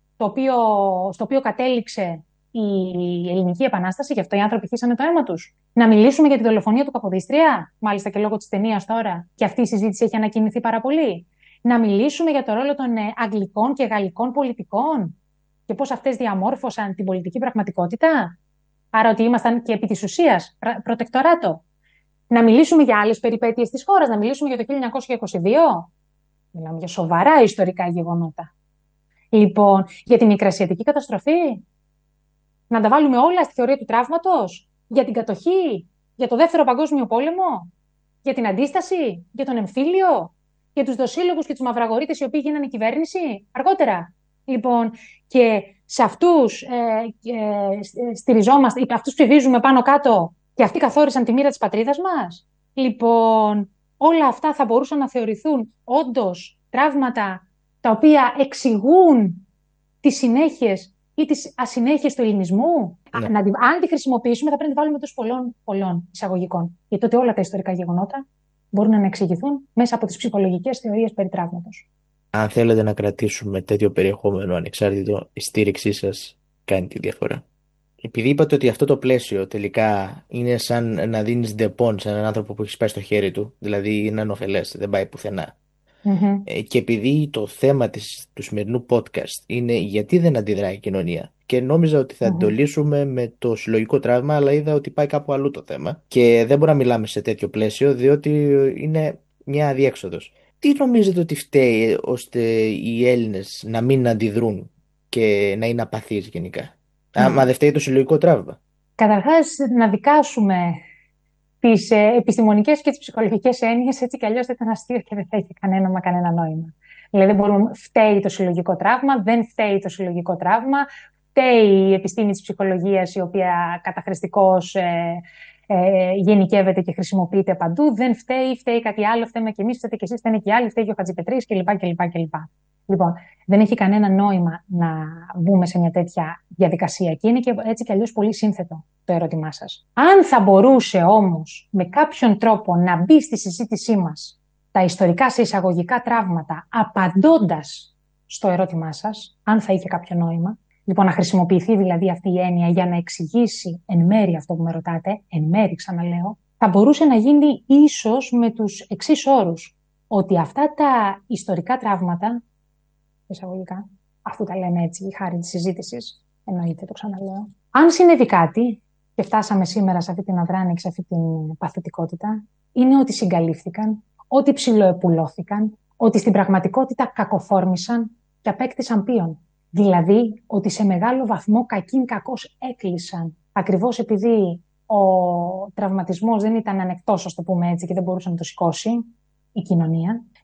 στο οποίο κατέληξε η Ελληνική Επανάσταση, γι' αυτό οι άνθρωποι χύσανε το αίμα τους. Να μιλήσουμε για τη δολοφονία του Καποδίστρια, μάλιστα και λόγω της ταινίας τώρα, και αυτή η συζήτηση έχει ανακοινηθεί πάρα πολύ. Να μιλήσουμε για το ρόλο των αγγλικών και γαλλικών πολιτικών και πώς αυτές διαμόρφωσαν την πολιτική πραγματικότητα. Άρα ότι ήμασταν και επί της ουσίας προτεκτοράτο. Να μιλήσουμε για άλλες περιπέτειες της χώρας, να μιλήσουμε για το 1922. Μιλάμε για σοβαρά ιστορικά γεγονότα. Λοιπόν, για την Μικρασιατική καταστροφή. Να τα βάλουμε όλα στη θεωρία του τραύματος, για την κατοχή, για το Δεύτερο Παγκόσμιο Πόλεμο, για την Αντίσταση, για τον εμφύλιο, για τους δοσύλλογους και τους μαυραγορείτες οι οποίοι γίνανε κυβέρνηση αργότερα. Λοιπόν, και σε αυτούς στηριζόμαστε, αυτούς ψηφίζουμε πάνω κάτω και αυτοί καθόρισαν τη μοίρα της πατρίδας μας. Λοιπόν, όλα αυτά θα μπορούσαν να θεωρηθούν όντως τραύματα τα οποία εξηγούν τις συνέχειες ή τις ασυνέχειες του ελληνισμού. Ναι. Αν τη χρησιμοποιήσουμε, θα πρέπει να τη βάλουμε τους πολλών εισαγωγικών. Γιατί τότε όλα τα ιστορικά γεγονότα μπορούν να εξηγηθούν μέσα από τις ψυχολογικές θεωρίες περί τραύματος. Αν θέλετε να κρατήσουμε τέτοιο περιεχόμενο ανεξάρτητο, η στήριξή σας κάνει τη διαφορά. Επειδή είπατε ότι αυτό το πλαίσιο τελικά είναι σαν να δίνεις ντεπών σε έναν άνθρωπο που έχει σπάσει το χέρι του, δηλαδή είναι ανωφελές, δεν πάει πουθενά. Και επειδή το θέμα του σημερινού podcast είναι γιατί δεν αντιδράει η κοινωνία και νόμιζα ότι θα το λύσουμε με το συλλογικό τραύμα, αλλά είδα ότι πάει κάπου αλλού το θέμα και δεν μπορούμε να μιλάμε σε τέτοιο πλαίσιο διότι είναι μια αδιέξοδος. Τι νομίζετε ότι φταίει ώστε οι Έλληνες να μην αντιδρούν και να είναι απαθείς γενικά? Μα δεν φταίει το συλλογικό τραύμα? Καταρχάς, να δικάσουμε τις επιστημονικές και τις ψυχολογικές έννοιες, έτσι κι αλλιώς θα ήταν αστείο και δεν θα είχε κανένα νόημα. Δηλαδή, φταίει το συλλογικό τραύμα, δεν φταίει το συλλογικό τραύμα, φταίει η επιστήμη της ψυχολογίας, η οποία καταχρηστικώς γενικεύεται και χρησιμοποιείται παντού, δεν φταίει κάτι άλλο, φταίμε κι εμείς, φταίτε κι εσείς, φταίνε κι άλλοι, φταίει και ο Χατζηπετρής κλπ. Λοιπόν, δεν έχει κανένα νόημα να μπούμε σε μια τέτοια διαδικασία και είναι και έτσι κι αλλιώς πολύ σύνθετο το ερώτημά σας. Αν θα μπορούσε όμως με κάποιον τρόπο να μπει στη συζήτησή μας τα ιστορικά σε εισαγωγικά τραύματα, απαντώντας στο ερώτημά σας, αν θα είχε κάποιο νόημα, λοιπόν να χρησιμοποιηθεί δηλαδή αυτή η έννοια για να εξηγήσει εν μέρει αυτό που με ρωτάτε, εν μέρει ξαναλέω, θα μπορούσε να γίνει ίσως με τους εξής όρους, ότι αυτά τα ιστορικά τραύματα, εισαγωγικά, αφού τα λέμε έτσι, χάρη της συζήτησης, εννοείται, το ξαναλέω. Αν συνέβη κάτι, και φτάσαμε σήμερα σε αυτή την αδράνεια και σε αυτή την παθητικότητα, είναι ότι συγκαλύφθηκαν, ότι ψιλοεπουλώθηκαν, ότι στην πραγματικότητα κακοφόρμησαν και απέκτησαν πίον. Δηλαδή, ότι σε μεγάλο βαθμό κακήν κακώς έκλεισαν. Ακριβώς επειδή ο τραυματισμός δεν ήταν ανεκτός, ας το πούμε έτσι, και δεν μπορούσε να το σηκώσει η κοινωνία.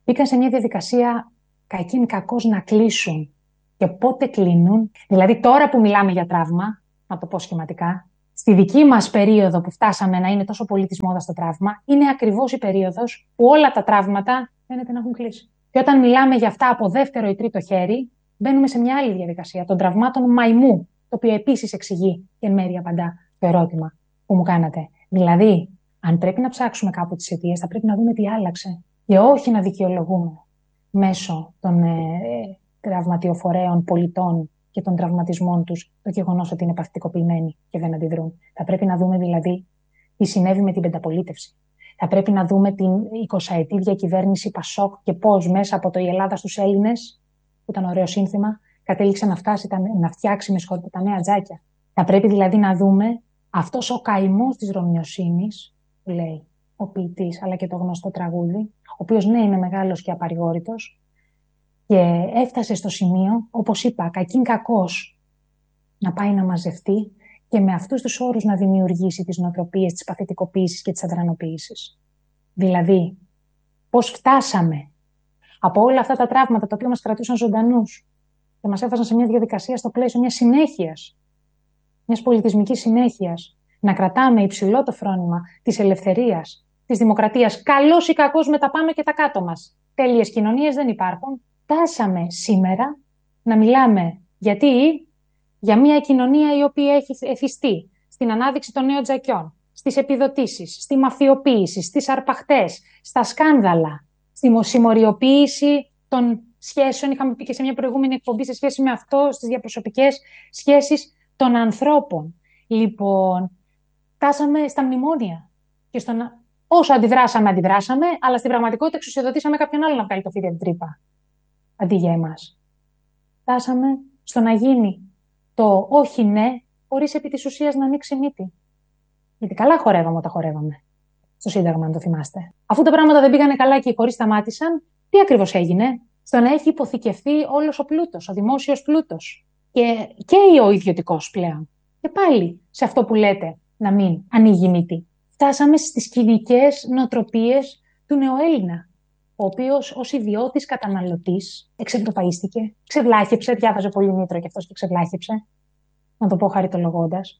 μπήκαν σε μια διαδικασία κακήν κακώς να κλείσουν. Και πότε κλείνουν, δηλαδή τώρα που μιλάμε για τραύμα, να το πω σχηματικά, στη δική μας περίοδο που φτάσαμε να είναι τόσο πολύ της μόδας το τραύμα, είναι ακριβώς η περίοδος που όλα τα τραύματα φαίνεται να έχουν κλείσει. Και όταν μιλάμε για αυτά από δεύτερο ή τρίτο χέρι, μπαίνουμε σε μια άλλη διαδικασία των τραυμάτων μαϊμού, το οποίο επίσης εξηγεί και εν μέρει απαντά το ερώτημα που μου κάνατε. Δηλαδή, αν πρέπει να ψάξουμε κάπου τις αιτίες, θα πρέπει να δούμε τι άλλαξε και όχι να δικαιολογούμε μέσω των τραυματιοφορέων πολιτών και των τραυματισμών τους το γεγονός ότι είναι παθητικοποιημένοι και δεν αντιδρούν. Θα πρέπει να δούμε δηλαδή τι συνέβη με την πενταπολίτευση. Θα πρέπει να δούμε την 20ετή διακυβέρνηση Πασόκ και πώς μέσα από το «Η Ελλάδα στους Έλληνες», που ήταν ωραίο σύνθημα, κατέληξε να φτιάξει τα νέα τζάκια. Θα πρέπει δηλαδή να δούμε αυτός ο καημός της Ρωμιοσύνης, που λέει ο ποιητής, αλλά και το γνωστό τραγούδι, ο οποίος ναι είναι μεγάλος και απαρηγόρητος, και έφτασε στο σημείο, όπως είπα, κακήν κακώς, να πάει να μαζευτεί και με αυτούς τους όρους να δημιουργήσει τις νοοτροπίες της παθητικοποίησης και της αδρανοποίησης. Δηλαδή, πώς φτάσαμε από όλα αυτά τα τραύματα τα οποία μας κρατούσαν ζωντανούς και μας έφτασαν σε μια διαδικασία στο πλαίσιο μιας συνέχειας, μιας πολιτισμικής συνέχειας, να κρατάμε υψηλό το φρόνημα της ελευθερίας, της δημοκρατίας, καλός ή κακός με τα πάνω και τα κάτω μας. Τέλειες κοινωνίες δεν υπάρχουν. Φτάσαμε σήμερα να μιλάμε για μια κοινωνία η οποία έχει εθιστεί στην ανάδειξη των νέων τζακιών, στις επιδοτήσεις, στη μαφιοποίηση, στις αρπαχτές, στα σκάνδαλα, στη συμμοριοποίηση των σχέσεων. Είχαμε πει και σε μια προηγούμενη εκπομπή σε σχέση με αυτό, στις διαπροσωπικές σχέσεις των ανθρώπων. Λοιπόν, φτάσαμε στα μνημόνια και όσο αντιδράσαμε, αλλά στην πραγματικότητα εξουσιοδοτήσαμε κάποιον άλλο να βγάλει το φίδι από την τρύπα, αντί για εμάς. Φτάσαμε στο να γίνει το όχι ναι, χωρίς επί της ουσίας να ανοίξει μύτη. Γιατί καλά χορεύαμε όταν χορεύαμε στο Σύνταγμα, αν το θυμάστε. Αφού τα πράγματα δεν πήγανε καλά και οι χωρί σταμάτησαν, τι ακριβώς έγινε? Στο να έχει υποθηκευτεί όλος ο πλούτος, ο δημόσιος πλούτος και ο ιδιωτικός πλέον. Και πάλι σε αυτό που λέτε να μην ανοίγει μύτη. Φτάσαμε στις κοινικές νοοτροπίες του νεοέλληνα, ο οποίος ως ιδιώτης καταναλωτής εξευρωπαίστηκε, ξεβλάχεψε, διάβαζε πολύ Νήτρο και αυτός και ξεβλάχεψε, να το πω χαριτολογώντας.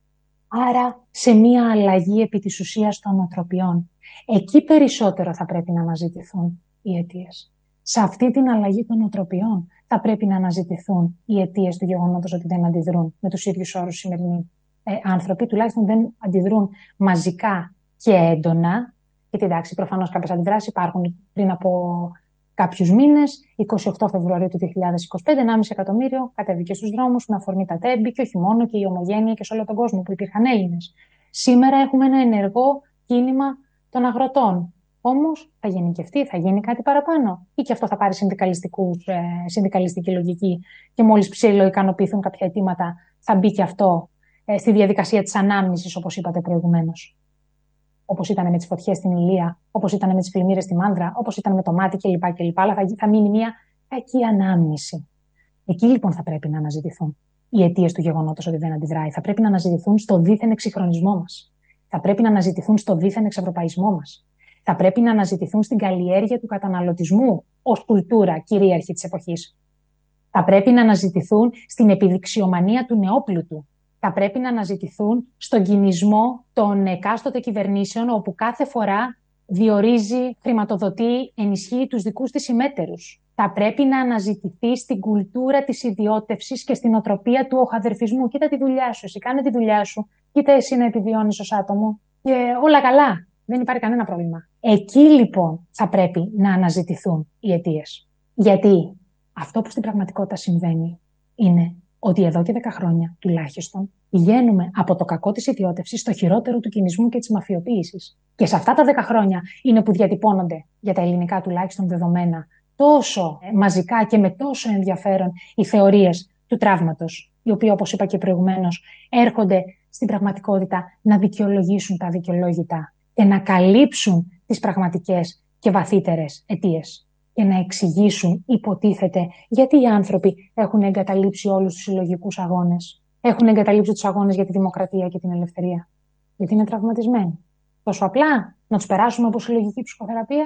Άρα σε μία αλλαγή επί της ουσίας των νοοτροπιών. Εκεί περισσότερο θα πρέπει να αναζητηθούν οι αιτίες. Σε αυτή την αλλαγή των νοοτροπιών θα πρέπει να αναζητηθούν οι αιτίες του γεγονότος ότι δεν αντιδρούν με τους ίδιους όρους σημερινοί άνθρωποι, τουλάχιστον δεν αντιδρούν μαζικά και έντονα. Γιατί εντάξει, προφανώς κάποιες αντιδράσεις υπάρχουν. Πριν από κάποιους μήνες, 28 Φεβρουαρίου του 2025, 1,5 εκατομμύριο κατέβηκε στους δρόμους με αφορμή τα τέμπη και όχι μόνο και η Ομογένεια και σε όλο τον κόσμο που υπήρχαν Έλληνες. Σήμερα έχουμε ένα ενεργό κίνημα των αγροτών. Όμως θα γενικευτεί, θα γίνει κάτι παραπάνω. Ή και αυτό θα πάρει συνδικαλιστική λογική και μόλις ψηλοικανοποιηθούν κάποια αιτήματα θα μπει και αυτό στη διαδικασία της ανάμνησης, όπως είπατε προηγουμένως. Όπως ήταν με τις φωτιές στην Ηλία, όπως ήταν με τις πλημμύρες στη Μάνδρα, όπως ήταν με το μάτι κλπ. Αλλά θα μείνει μια κακή ανάμνηση. Εκεί λοιπόν θα πρέπει να αναζητηθούν οι αιτίες του γεγονότος ότι δεν αντιδράει. Θα πρέπει να αναζητηθούν στο δίθεν εξυγχρονισμό μας. Θα πρέπει να αναζητηθούν στο δίθεν εξευρωπαϊσμό μας. Θα πρέπει να αναζητηθούν στην καλλιέργεια του καταναλωτισμού ως κουλτούρα κυρίαρχη της εποχής. Θα πρέπει να αναζητηθούν στην επιδειξιομανία του νεόπλουτου. Θα πρέπει να αναζητηθούν στον κινησμό των εκάστοτε κυβερνήσεων, όπου κάθε φορά διορίζει, χρηματοδοτεί, ενισχύει τους δικούς της συμμέτερους. Θα πρέπει να αναζητηθεί στην κουλτούρα της ιδιώτευσης και στην οτροπία του οχαδερφισμού. Κοίτα τη δουλειά σου, εσύ κάνε τη δουλειά σου. Κοίτα εσύ να επιβιώνεις ως άτομο. Και όλα καλά. Δεν υπάρχει κανένα πρόβλημα. Εκεί λοιπόν θα πρέπει να αναζητηθούν οι αιτίες. Γιατί αυτό που στην πραγματικότητα συμβαίνει είναι ότι εδώ και 10 χρόνια τουλάχιστον πηγαίνουμε από το κακό της ιδιώτευσης στο χειρότερο του κινησμού και της μαφιοποίησης. Και σε αυτά τα 10 χρόνια είναι που διατυπώνονται, για τα ελληνικά τουλάχιστον δεδομένα, τόσο μαζικά και με τόσο ενδιαφέρον οι θεωρίες του τραύματος, οι οποίοι, όπως είπα και προηγουμένως, έρχονται στην πραγματικότητα να δικαιολογήσουν τα αδικαιολόγητα και να καλύψουν τις πραγματικές και βαθύτερες αιτίες και να εξηγήσουν, υποτίθεται, γιατί οι άνθρωποι έχουν εγκαταλείψει όλους τους συλλογικούς αγώνες. Έχουν εγκαταλείψει τους αγώνες για τη δημοκρατία και την ελευθερία. Γιατί είναι τραυματισμένοι. Τόσο απλά να τους περάσουμε από συλλογική ψυχοθεραπεία,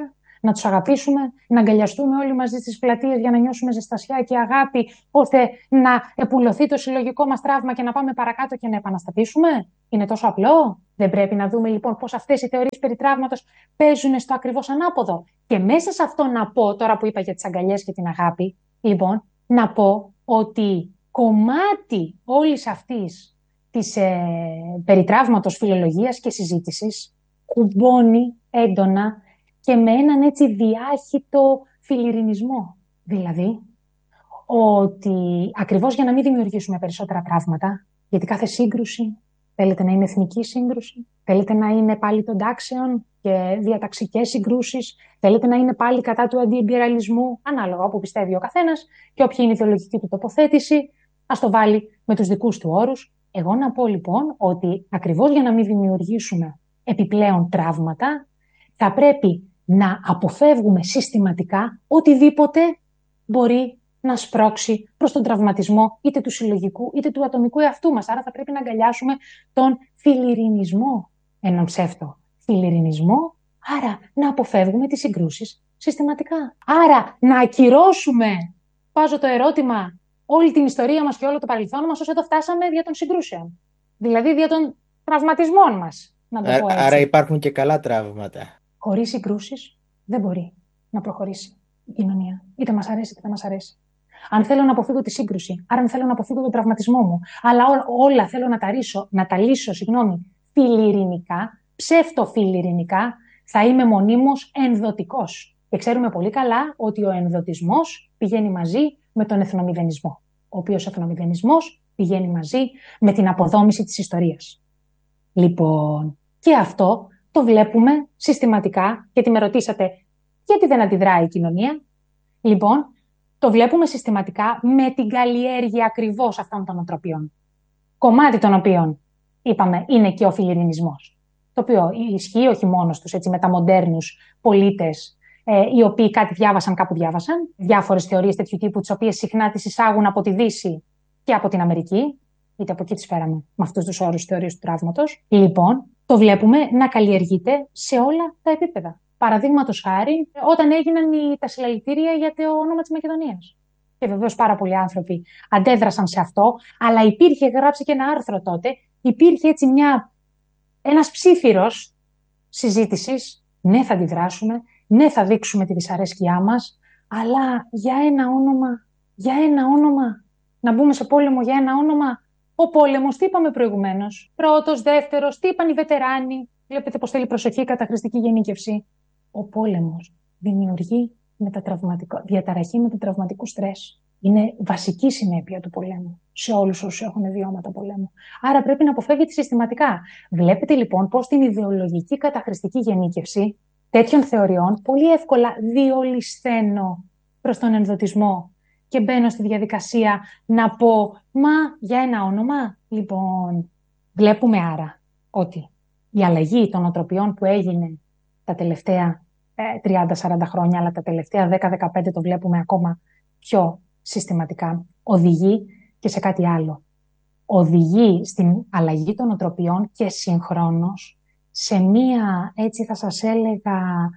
να τους αγαπήσουμε, να αγκαλιαστούμε όλοι μαζί στις πλατείες για να νιώσουμε ζεστασιά και αγάπη, ώστε να επουλωθεί το συλλογικό μας τραύμα και να πάμε παρακάτω και να επαναστατήσουμε? Είναι τόσο απλό? Δεν πρέπει να δούμε λοιπόν πώς αυτές οι θεωρίες περί τραύματος παίζουν στο ακριβώς ανάποδο? Και μέσα σε αυτό να πω, τώρα που είπα για τις αγκαλιές και την αγάπη, λοιπόν, να πω ότι κομμάτι όλης αυτής της περί τραύματος φιλολογίας και συζήτησης κουμπώνει έντονα και με έναν έτσι διάχυτο φιλιρινισμό. Δηλαδή, ότι ακριβώς για να μην δημιουργήσουμε περισσότερα τραύματα, γιατί κάθε σύγκρουση θέλετε να είναι εθνική σύγκρουση, θέλετε να είναι πάλι των τάξεων και διαταξικές συγκρούσεις, θέλετε να είναι πάλι κατά του αντιεμπειραλισμού, ανάλογα όπου πιστεύει ο καθένας και όποια είναι η ιδεολογική του τοποθέτηση, ας το βάλει με τους δικούς του όρους. Εγώ να πω λοιπόν ότι ακριβώς για να μην δημιουργήσουμε επιπλέον τραύματα, θα πρέπει να αποφεύγουμε συστηματικά οτιδήποτε μπορεί να σπρώξει προς τον τραυματισμό είτε του συλλογικού είτε του ατομικού εαυτού μας. Άρα θα πρέπει να αγκαλιάσουμε τον φιλιρινισμό, έναν ψεύτο φιλιρινισμό, άρα να αποφεύγουμε τις συγκρούσεις συστηματικά. Άρα να ακυρώσουμε, βάζω το ερώτημα, όλη την ιστορία μας και όλο το παρελθόν μας ως εδώ φτάσαμε δια των συγκρούσεων. Δηλαδή δια των τραυματισμών μας, να το πω έτσι. Άρα υπάρχουν και καλά τραύματα. Χωρίς συγκρούσεις δεν μπορεί να προχωρήσει η κοινωνία. Είτε μας αρέσει είτε δεν μας αρέσει. Αν θέλω να αποφύγω τη σύγκρουση, άρα αν θέλω να αποφύγω τον τραυματισμό μου, αλλά όλα θέλω να τα λύσω, φιλιρινικά, ψεύτο-φιλιρινικά, θα είμαι μονίμως ενδοτικός. Και ξέρουμε πολύ καλά ότι ο ενδοτισμός πηγαίνει μαζί με τον εθνομηδενισμό, ο οποίος εθνομηδενισμός πηγαίνει μαζί με την αποδόμηση της ιστορίας. Λοιπόν, και αυτό το βλέπουμε συστηματικά, γιατί με ρωτήσατε γιατί δεν αντιδράει η κοινωνία. Λοιπόν, το βλέπουμε συστηματικά με την καλλιέργεια ακριβώς αυτών των οτροπιών. Κομμάτι των οποίων, είπαμε, είναι και ο φιλιρινισμός. Το οποίο ισχύει όχι μόνο στους μεταμοντέρνους πολίτες, οι οποίοι κάτι διάβασαν, κάπου διάβασαν, διάφορες θεωρίες τέτοιου τύπου, τις οποίες συχνά τις εισάγουν από τη Δύση και από την Αμερική, είτε από εκεί τις φέραμε με αυτούς τους όρους θεωρίες του τραύματος. Λοιπόν, το βλέπουμε να καλλιεργείται σε όλα τα επίπεδα. Παραδείγματος χάρη, όταν έγιναν τα συλλαλητήρια για το όνομα της Μακεδονίας. Και βεβαίως πάρα πολλοί άνθρωποι αντέδρασαν σε αυτό, αλλά υπήρχε, γράψει και ένα άρθρο τότε, υπήρχε έτσι ένας ψήφυρος συζήτησης. Ναι, θα αντιδράσουμε, ναι, θα δείξουμε τη δυσαρέσκειά μας, αλλά για ένα όνομα, να μπούμε σε πόλεμο για ένα όνομα. Ο πόλεμος, τι είπαμε προηγουμένως, πρώτος, δεύτερος, τι είπαν οι βετεράνοι. Βλέπετε πως θέλει προσοχή η καταχρηστική γενίκευση. Ο πόλεμος δημιουργεί διαταραχή μετατραυματικού στρες. Είναι βασική συνέπεια του πολέμου σε όλους όσους έχουν βιώματα πολέμου. Άρα πρέπει να αποφεύγεται συστηματικά. Βλέπετε λοιπόν πως την ιδεολογική καταχρηστική γενίκευση τέτοιων θεωριών πολύ εύκολα διολυσθένω προς τον ενδοτισμό και μπαίνω στη διαδικασία να πω «Μα για ένα όνομα». Λοιπόν, βλέπουμε άρα ότι η αλλαγή των οτροπιών που έγινε τα τελευταία 30-40 χρόνια, αλλά τα τελευταία 10-15 το βλέπουμε ακόμα πιο συστηματικά, οδηγεί και σε κάτι άλλο. Οδηγεί στην αλλαγή των οτροπιών και συγχρόνως σε μία, έτσι θα σας έλεγα,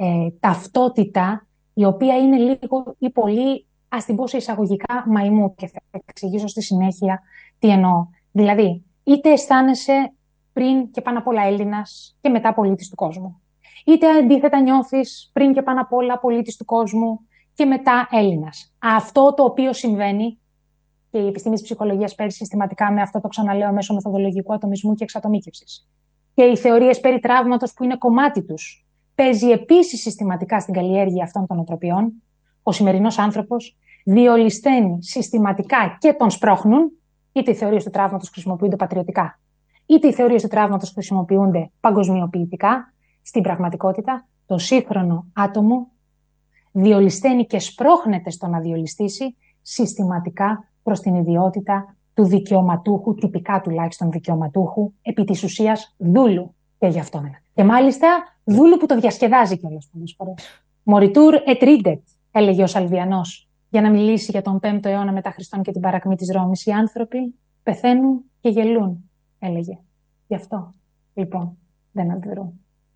ταυτότητα, η οποία είναι λίγο ή πολύ, ας την πω σε εισαγωγικά, μαϊμού, και θα εξηγήσω στη συνέχεια τι εννοώ. Δηλαδή, είτε αισθάνεσαι πριν και πάνω απ' όλα Έλληνας και μετά πολίτης του κόσμου. Είτε αντίθετα νιώθεις πριν και πάνω απ' όλα πολίτης του κόσμου και μετά Έλληνας. Αυτό το οποίο συμβαίνει, και η επιστήμη της ψυχολογίας παίζει συστηματικά με αυτό, το ξαναλέω, μέσω μεθοδολογικού ατομισμού και εξατομίκευσης. Και οι θεωρίες περί τραύματος που είναι κομμάτι τους, παίζει επίσης συστηματικά στην καλλιέργεια αυτών των οτροπιών. Ο σημερινός άνθρωπος διολυσθένει συστηματικά και τον σπρώχνουν, είτε οι θεωρίες του τραύματος χρησιμοποιούνται πατριωτικά, είτε οι θεωρίες του τραύματος χρησιμοποιούνται παγκοσμιοποιητικά. Στην πραγματικότητα, το σύγχρονο άτομο διολυσθένει και σπρώχνεται στο να διολυστήσει συστηματικά προς την ιδιότητα του δικαιωματούχου, τυπικά τουλάχιστον δικαιωματούχου, επί της ουσίας δούλου και γι' αυτό. Και μάλιστα δούλου που το διασκεδάζει κιόλας πολλές φορές. Moritur et ridet, έλεγε ο Σαλβιανός, για να μιλήσει για τον 5ο αιώνα μετά Χριστόν και την παρακμή της Ρώμης. Οι άνθρωποι πεθαίνουν και γελούν, έλεγε. Γι' αυτό, λοιπόν, δεν αντιδρούν.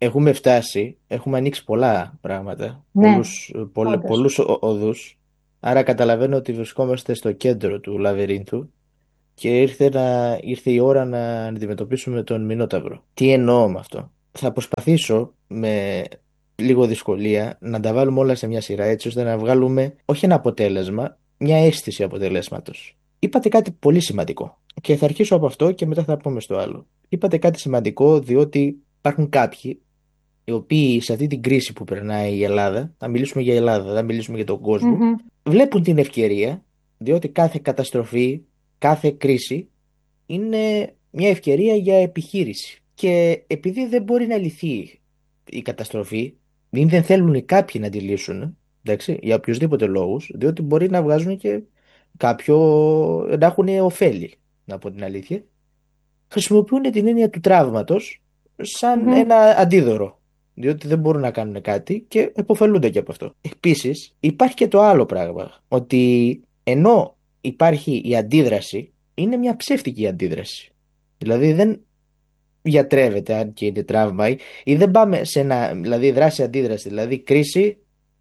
έχουμε φτάσει, έχουμε ανοίξει πολλά πράγματα, Ναι, όντως. πολλούς οδούς, άρα καταλαβαίνω ότι βρισκόμαστε στο κέντρο του λαβυρίνθου και ήρθε η ώρα να αντιμετωπίσουμε τον Μινόταυρο. Τι εννοώ με αυτό? Θα προσπαθήσω με λίγο δυσκολία να τα βάλουμε όλα σε μια σειρά έτσι ώστε να βγάλουμε όχι ένα αποτέλεσμα, μια αίσθηση αποτελέσματος. Είπατε κάτι πολύ σημαντικό και θα αρχίσω από αυτό και μετά θα πούμε στο άλλο. Είπατε κάτι σημαντικό διότι υπάρχουν κάποιοι οι οποίοι σε αυτή την κρίση που περνάει η Ελλάδα, θα μιλήσουμε για Ελλάδα, θα μιλήσουμε για τον κόσμο, Μμμ. βλέπουν την ευκαιρία, διότι κάθε καταστροφή, κάθε κρίση είναι μια ευκαιρία για επιχείρηση. Και επειδή δεν μπορεί να λυθεί η καταστροφή, ή δεν θέλουν οι κάποιοι να τη λύσουν, εντάξει, για οποιοδήποτε λόγους, διότι μπορεί να βγάζουν και κάποιο, να έχουν ωφέλη, να πω την αλήθεια, χρησιμοποιούν την έννοια του τραύματος σαν Μμμ. ένα αντίδωρο. Διότι δεν μπορούν να κάνουν κάτι και επωφελούνται και από αυτό. Επίσης, υπάρχει και το άλλο πράγμα. Ότι ενώ υπάρχει η αντίδραση, είναι μια ψεύτικη αντίδραση. Δηλαδή δεν γιατρεύεται αν και είναι τραύμα ή δεν πάμε σε ένα, δηλαδή δράση-αντίδραση, δηλαδή κρίση,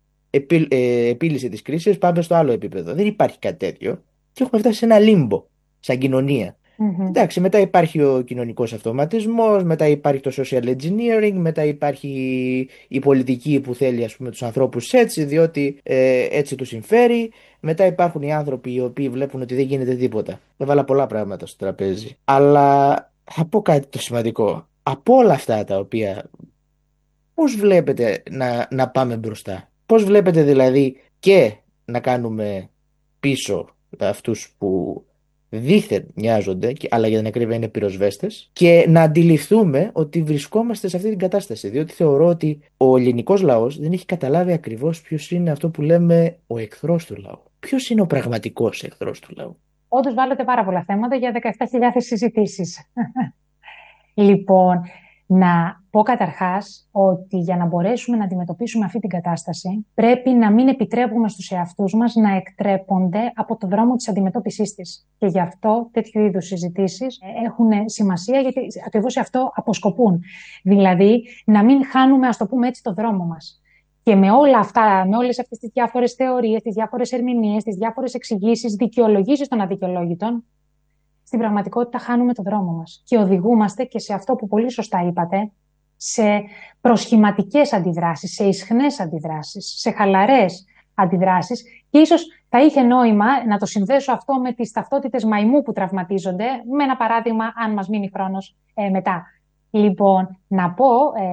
επίλυση της κρίσης, πάμε στο άλλο επίπεδο. Δεν υπάρχει κάτι τέτοιο και έχουμε φτάσει σε ένα λίμπο σαν κοινωνία. Μμμ. Εντάξει, μετά υπάρχει ο κοινωνικός αυτοματισμός, μετά υπάρχει το social engineering, μετά υπάρχει η πολιτική που θέλει ας πούμε τους ανθρώπους έτσι, διότι έτσι τους συμφέρει. Μετά υπάρχουν οι άνθρωποι οι οποίοι βλέπουν ότι δεν γίνεται τίποτα. Έβαλα πολλά πράγματα στο τραπέζι. Αλλά θα πω κάτι το σημαντικό. Από όλα αυτά τα οποία, πώς βλέπετε να πάμε μπροστά? Πώς βλέπετε δηλαδή και να κάνουμε πίσω αυτούς που δήθεν νοιάζονται, αλλά για την ακρίβεια είναι πυροσβέστες, και να αντιληφθούμε ότι βρισκόμαστε σε αυτή την κατάσταση. Διότι θεωρώ ότι ο ελληνικός λαός δεν έχει καταλάβει ακριβώς ποιος είναι αυτό που λέμε ο εχθρός του λαού. Ποιος είναι ο πραγματικός εχθρός του λαού? Όντως βάλετε πάρα πολλά θέματα για 17.000 συζητήσεις. Λοιπόν, να πω καταρχάς ότι για να μπορέσουμε να αντιμετωπίσουμε αυτή την κατάσταση, πρέπει να μην επιτρέπουμε στους εαυτούς μας να εκτρέπονται από το δρόμο της αντιμετώπισης της. Και γι' αυτό τέτοιου είδους συζητήσεις έχουν σημασία, γιατί ακριβώς σε αυτό αποσκοπούν. Δηλαδή, να μην χάνουμε, ας το πούμε έτσι, το δρόμο μας. Και με όλα αυτά, με όλες αυτές τις διάφορες θεωρίες, τις διάφορες ερμηνείες, τις διάφορες εξηγήσεις, δικαιολογήσεις των αδικαιολόγητων, στην πραγματικότητα χάνουμε το δρόμο μας και οδηγούμαστε και σε αυτό που πολύ σωστά είπατε, σε προσχηματικές αντιδράσεις, σε ισχνές αντιδράσεις, σε χαλαρές αντιδράσεις και ίσως θα είχε νόημα να το συνδέσω αυτό με τις ταυτότητες μαϊμού που τραυματίζονται, με ένα παράδειγμα αν μας μείνει χρόνος μετά. Λοιπόν, να πω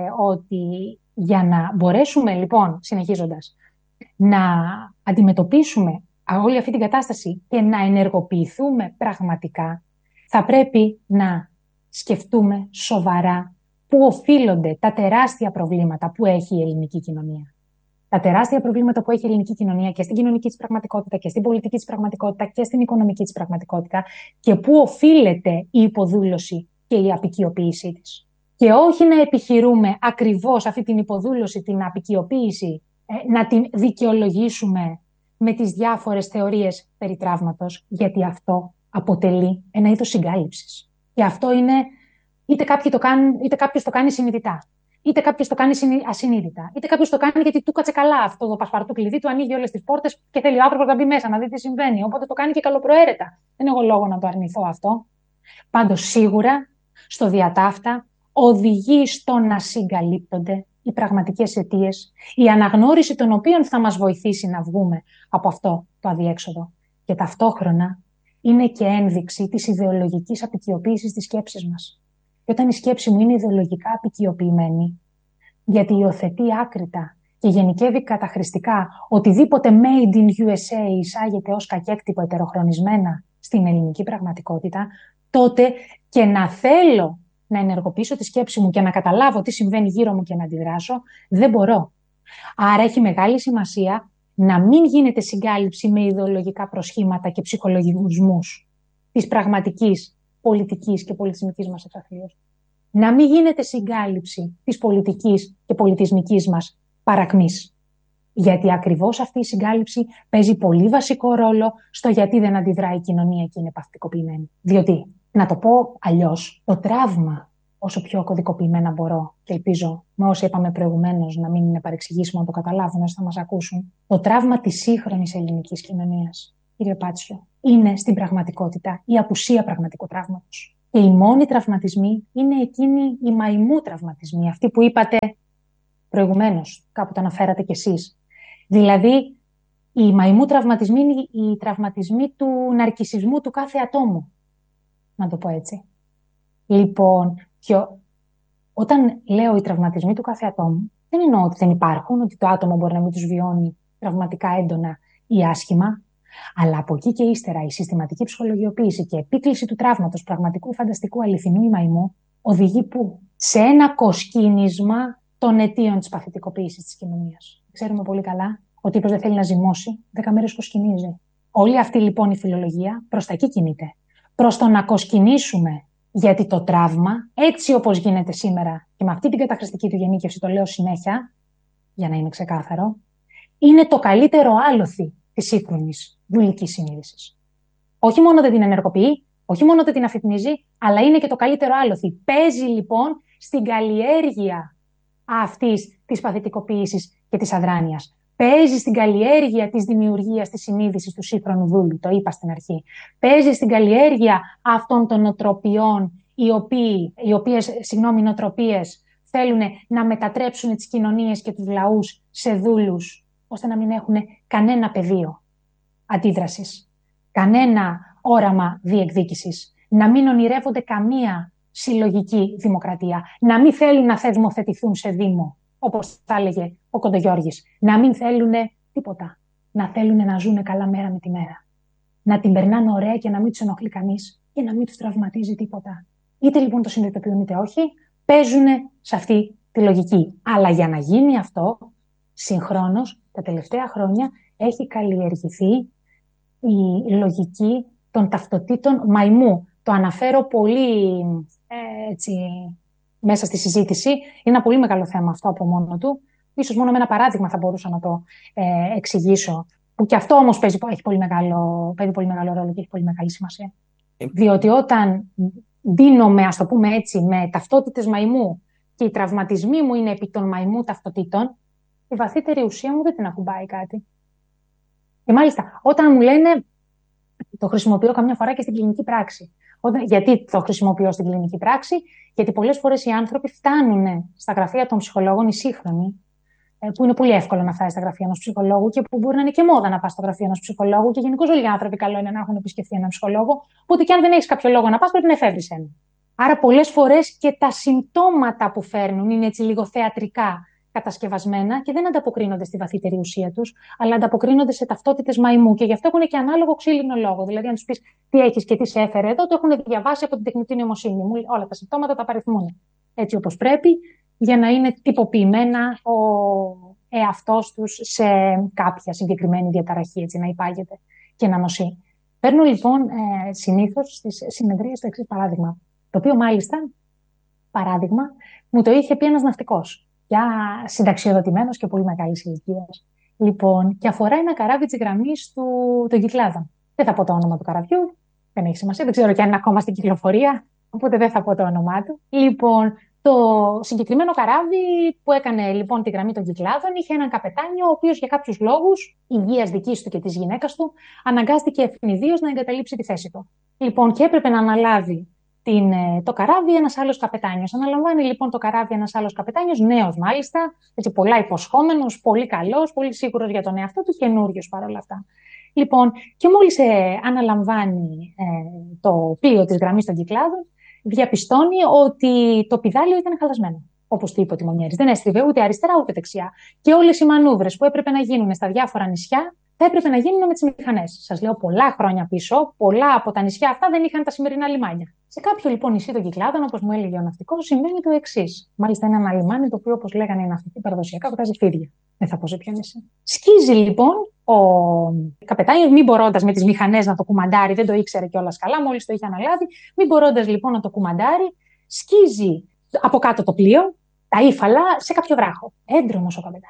ότι για να μπορέσουμε, λοιπόν, συνεχίζοντας, να αντιμετωπίσουμε όλη αυτή την κατάσταση και να ενεργοποιηθούμε πραγματικά, θα πρέπει να σκεφτούμε σοβαρά πού οφείλονται τα τεράστια προβλήματα που έχει η ελληνική κοινωνία. Τα τεράστια προβλήματα που έχει η ελληνική κοινωνία και στην κοινωνική της πραγματικότητα και στην πολιτική της πραγματικότητα και στην οικονομική της πραγματικότητα και πού οφείλεται η υποδούλωση και η απικιοποίησή της. Και όχι να επιχειρούμε ακριβώς αυτή την υποδούλωση, την απικιοποίηση, να την δικαιολογήσουμε με τις διάφορες θεωρίες περί τραύματος, γιατί αυτό αποτελεί ένα είδος συγκάλυψης. Και αυτό είναι, είτε κάποιος το κάνει συνειδητά, είτε κάποιος το κάνει ασυνείδητα, είτε κάποιος το κάνει γιατί του κάτσε καλά αυτό το πασπαρτού κλειδί, του ανοίγει όλες τις πόρτες και θέλει ο άνθρωπος να μπει μέσα, να δει τι συμβαίνει. Οπότε το κάνει και καλοπροαίρετα. Δεν έχω λόγο να το αρνηθώ αυτό. Πάντως σίγουρα στο διατάφτα οδηγεί στο να συγκαλύπτονται οι πραγματικές αιτίες, η αναγνώριση των οποίων θα μας βοηθήσει να βγούμε από αυτό το αδιέξοδο. Και ταυτόχρονα είναι και ένδειξη της ιδεολογικής απικιοποίησης της σκέψης μας. Και όταν η σκέψη μου είναι ιδεολογικά απικιοποιημένη, γιατί υιοθετεί άκρητα και γενικεύει καταχρηστικά οτιδήποτε made in USA εισάγεται ως κακέκτυπο ετεροχρονισμένα στην ελληνική πραγματικότητα, τότε και να θέλω να ενεργοποιήσω τη σκέψη μου και να καταλάβω τι συμβαίνει γύρω μου και να αντιδράσω, δεν μπορώ. Άρα έχει μεγάλη σημασία να μην γίνεται συγκάλυψη με ιδεολογικά προσχήματα και ψυχολογισμούς της πραγματικής πολιτικής και πολιτισμικής μας εξαθλίωσης. Να μην γίνεται συγκάλυψη της πολιτικής και πολιτισμικής μας παρακμής. Γιατί ακριβώς αυτή η συγκάλυψη παίζει πολύ βασικό ρόλο στο γιατί δεν αντιδράει η κοινωνία και είναι παθητικοποιημένη. Διότι, να το πω αλλιώς, το τραύμα όσο πιο κωδικοποιημένα μπορώ και ελπίζω με όσα είπαμε προηγουμένως να μην είναι παρεξηγήσιμο να το καταλάβουν όσοι θα μας ακούσουν. Το τραύμα της σύγχρονης ελληνικής κοινωνίας, κύριε Πάτσιο, είναι στην πραγματικότητα η απουσία πραγματικού τραύματος. Και οι μόνοι τραυματισμοί είναι εκείνοι οι μαϊμού τραυματισμοί, αυτοί που είπατε προηγουμένως, κάπου το αναφέρατε κι εσείς. Δηλαδή, οι μαϊμού τραυματισμοί είναι οι τραυματισμοί του ναρκισσισμού του κάθε ατόμου, να το πω έτσι. Λοιπόν, όταν λέω οι τραυματισμοί του κάθε ατόμου, δεν εννοώ ότι δεν υπάρχουν, ότι το άτομο μπορεί να μην τους βιώνει τραυματικά έντονα ή άσχημα, αλλά από εκεί και ύστερα η συστηματική ψυχολογιοποίηση και επίκληση του τραύματος πραγματικού, φανταστικού, αληθινού ή μαϊμού οδηγεί πού? Σε ένα κοσκίνισμα των αιτίων της παθητικοποίησης της κοινωνίας. Ξέρουμε πολύ καλά ότι όποιος δεν θέλει να ζυμώσει, 10 μέρες κοσκινίζει. Όλη αυτή λοιπόν η φιλολογία προς τα εκεί κινείται. Προς το να κοσκινήσουμε, γιατί το τραύμα, έτσι όπως γίνεται σήμερα και με αυτή την καταχρηστική του γενίκευση, το λέω συνέχεια, για να είναι ξεκάθαρο, είναι το καλύτερο άλοθη της σύγχρονης βουλικής συνείδησης. Όχι μόνο δεν την ενεργοποιεί, όχι μόνο δεν την αφυπνίζει, αλλά είναι και το καλύτερο άλοθη. Παίζει λοιπόν στην καλλιέργεια αυτής της παθητικοποίησης και της αδράνειας. Παίζει στην καλλιέργεια της δημιουργίας της συνείδησης του σύγχρονου δούλου, το είπα στην αρχή. Παίζει στην καλλιέργεια αυτών των νοοτροπιών, οι οποίες νοοτροπίες θέλουν να μετατρέψουν τις κοινωνίες και τους λαούς σε δούλους, ώστε να μην έχουν κανένα πεδίο αντίδρασης, κανένα όραμα διεκδίκησης, να μην ονειρεύονται καμία συλλογική δημοκρατία, να μην θέλουν να θεσμοθετηθούν σε δήμο, όπως θα έλεγε ο Κοντογιώργης, να μην θέλουν τίποτα, να θέλουν να ζουν καλά μέρα με τη μέρα, να την περνάνε ωραία και να μην τους ενοχλεί κανείς και να μην τους τραυματίζει τίποτα. Είτε λοιπόν το συνειδητοποιούν είτε όχι, παίζουν σε αυτή τη λογική. Αλλά για να γίνει αυτό, συγχρόνως, τα τελευταία χρόνια έχει καλλιεργηθεί η λογική των ταυτοτήτων μαϊμού. Το αναφέρω πολύ έτσι, μέσα στη συζήτηση. Είναι ένα πολύ μεγάλο θέμα αυτό από μόνο του. Ίσως μόνο με ένα παράδειγμα θα μπορούσα να το εξηγήσω. Που και αυτό όμως παίζει πολύ μεγάλο ρόλο και έχει πολύ μεγάλη σημασία. Διότι όταν δίνομαι, ας το πούμε έτσι, με ταυτότητες μαϊμού και οι τραυματισμοί μου είναι επί των μαϊμού ταυτοτήτων, η βαθύτερη ουσία μου δεν την ακουμπάει κάτι. Και μάλιστα, όταν μου λένε, το χρησιμοποιώ καμιά φορά και στην κλινική πράξη. Γιατί το χρησιμοποιώ στην κλινική πράξη? Γιατί πολλές φορές οι άνθρωποι φτάνουν στα γραφεία των ψυχολόγων, οι σύγχρονοι, που είναι πολύ εύκολο να φτάσει στα γραφεία ενός ψυχολόγου και που μπορεί να είναι και μόδα να πας στο γραφείο ενός ψυχολόγου και γενικώς όλοι οι άνθρωποι καλό είναι να έχουν επισκεφθεί έναν ψυχολόγο. Οπότε και αν δεν έχεις κάποιο λόγο να πας, πρέπει να εφεύρεις ένα. Άρα, πολλές φορές και τα συμπτώματα που φέρνουν είναι έτσι λίγο θεατρικά κατασκευασμένα και δεν ανταποκρίνονται στη βαθύτερη ουσία τους, αλλά ανταποκρίνονται σε ταυτότητες μαϊμού. Και γι' αυτό έχουν και ανάλογο ξύλινο λόγο. Δηλαδή, αν τους πεις τι έχεις και τι σε έφερε εδώ, το έχουν διαβάσει από την τεχνητή νοημοσύνη. Όλα τα συμπτώματα τα απαριθμούν έτσι όπως πρέπει, για να είναι τυποποιημένα ο εαυτός τους σε κάποια συγκεκριμένη διαταραχή, έτσι να υπάγεται και να νοσεί. Παίρνω λοιπόν συνήθως στις συνεδρίες το εξής παράδειγμα, το οποίο μάλιστα παράδειγμα μου το είχε πει ένας ναυτικός, για συνταξιοδοτημένος και πολύ μεγάλης ηλικίας. Λοιπόν, και αφορά ένα καράβι της γραμμής των Κυκλάδων. Δεν θα πω το όνομα του καραβιού, δεν έχει σημασία, δεν ξέρω κι αν είναι ακόμα στην κυκλοφορία, οπότε δεν θα πω το όνομά του. Λοιπόν, το συγκεκριμένο καράβι που έκανε λοιπόν τη γραμμή των Κυκλάδων είχε έναν καπετάνιο, ο οποίος για κάποιους λόγους υγείας δικής του και της γυναίκας του αναγκάστηκε ευνηδίως να εγκαταλείψει τη θέση του. Λοιπόν, και έπρεπε να αναλάβει το καράβι ένας άλλος καπετάνιος. Αναλαμβάνει λοιπόν το καράβι ένας άλλος καπετάνιος, νέος μάλιστα, έτσι πολλά υποσχόμενος, πολύ καλός, πολύ σίγουρος για τον εαυτό του, καινούριος παρόλα αυτά. Λοιπόν, και μόλις αναλαμβάνει το πλοίο της γραμμής των Κυκλάδων, διαπιστώνει ότι το πηδάλιο ήταν χαλασμένο. Όπως του είπε ο τιμονιέρης. Δεν έστριβε ούτε αριστερά ούτε δεξιά. Και όλες οι μανούβρες που έπρεπε να γίνουν στα διάφορα νησιά θα έπρεπε να γίνουν με τις μηχανές. Σας λέω πολλά χρόνια πίσω, πολλά από τα νησιά αυτά δεν είχαν τα σημερινά λιμάνια. Σε κάποιο λοιπόν νησί των Κυκλάδων, όπως μου έλεγε ο ναυτικός, συμβαίνει το εξής. Μάλιστα είναι ένα λιμάνι το οποίο, όπως λέγανε οι ναυτικοί παραδοσιακά, βγάζει φίδια. Δεν θα πω σε ποιο νησί. Σκίζει λοιπόν ο καπετάνιος, μην μπορώντας με τις μηχανές να το κουμαντάρει, δεν το ήξερε κιόλας καλά, μόλις το είχε αναλάβει, μην μπορώντας λοιπόν να το κουμαντάρει, σκίζει από κάτω το πλοίο, τα ύφαλα, σε κάποιο βράχο. Έντρομος ο καπετάνιος,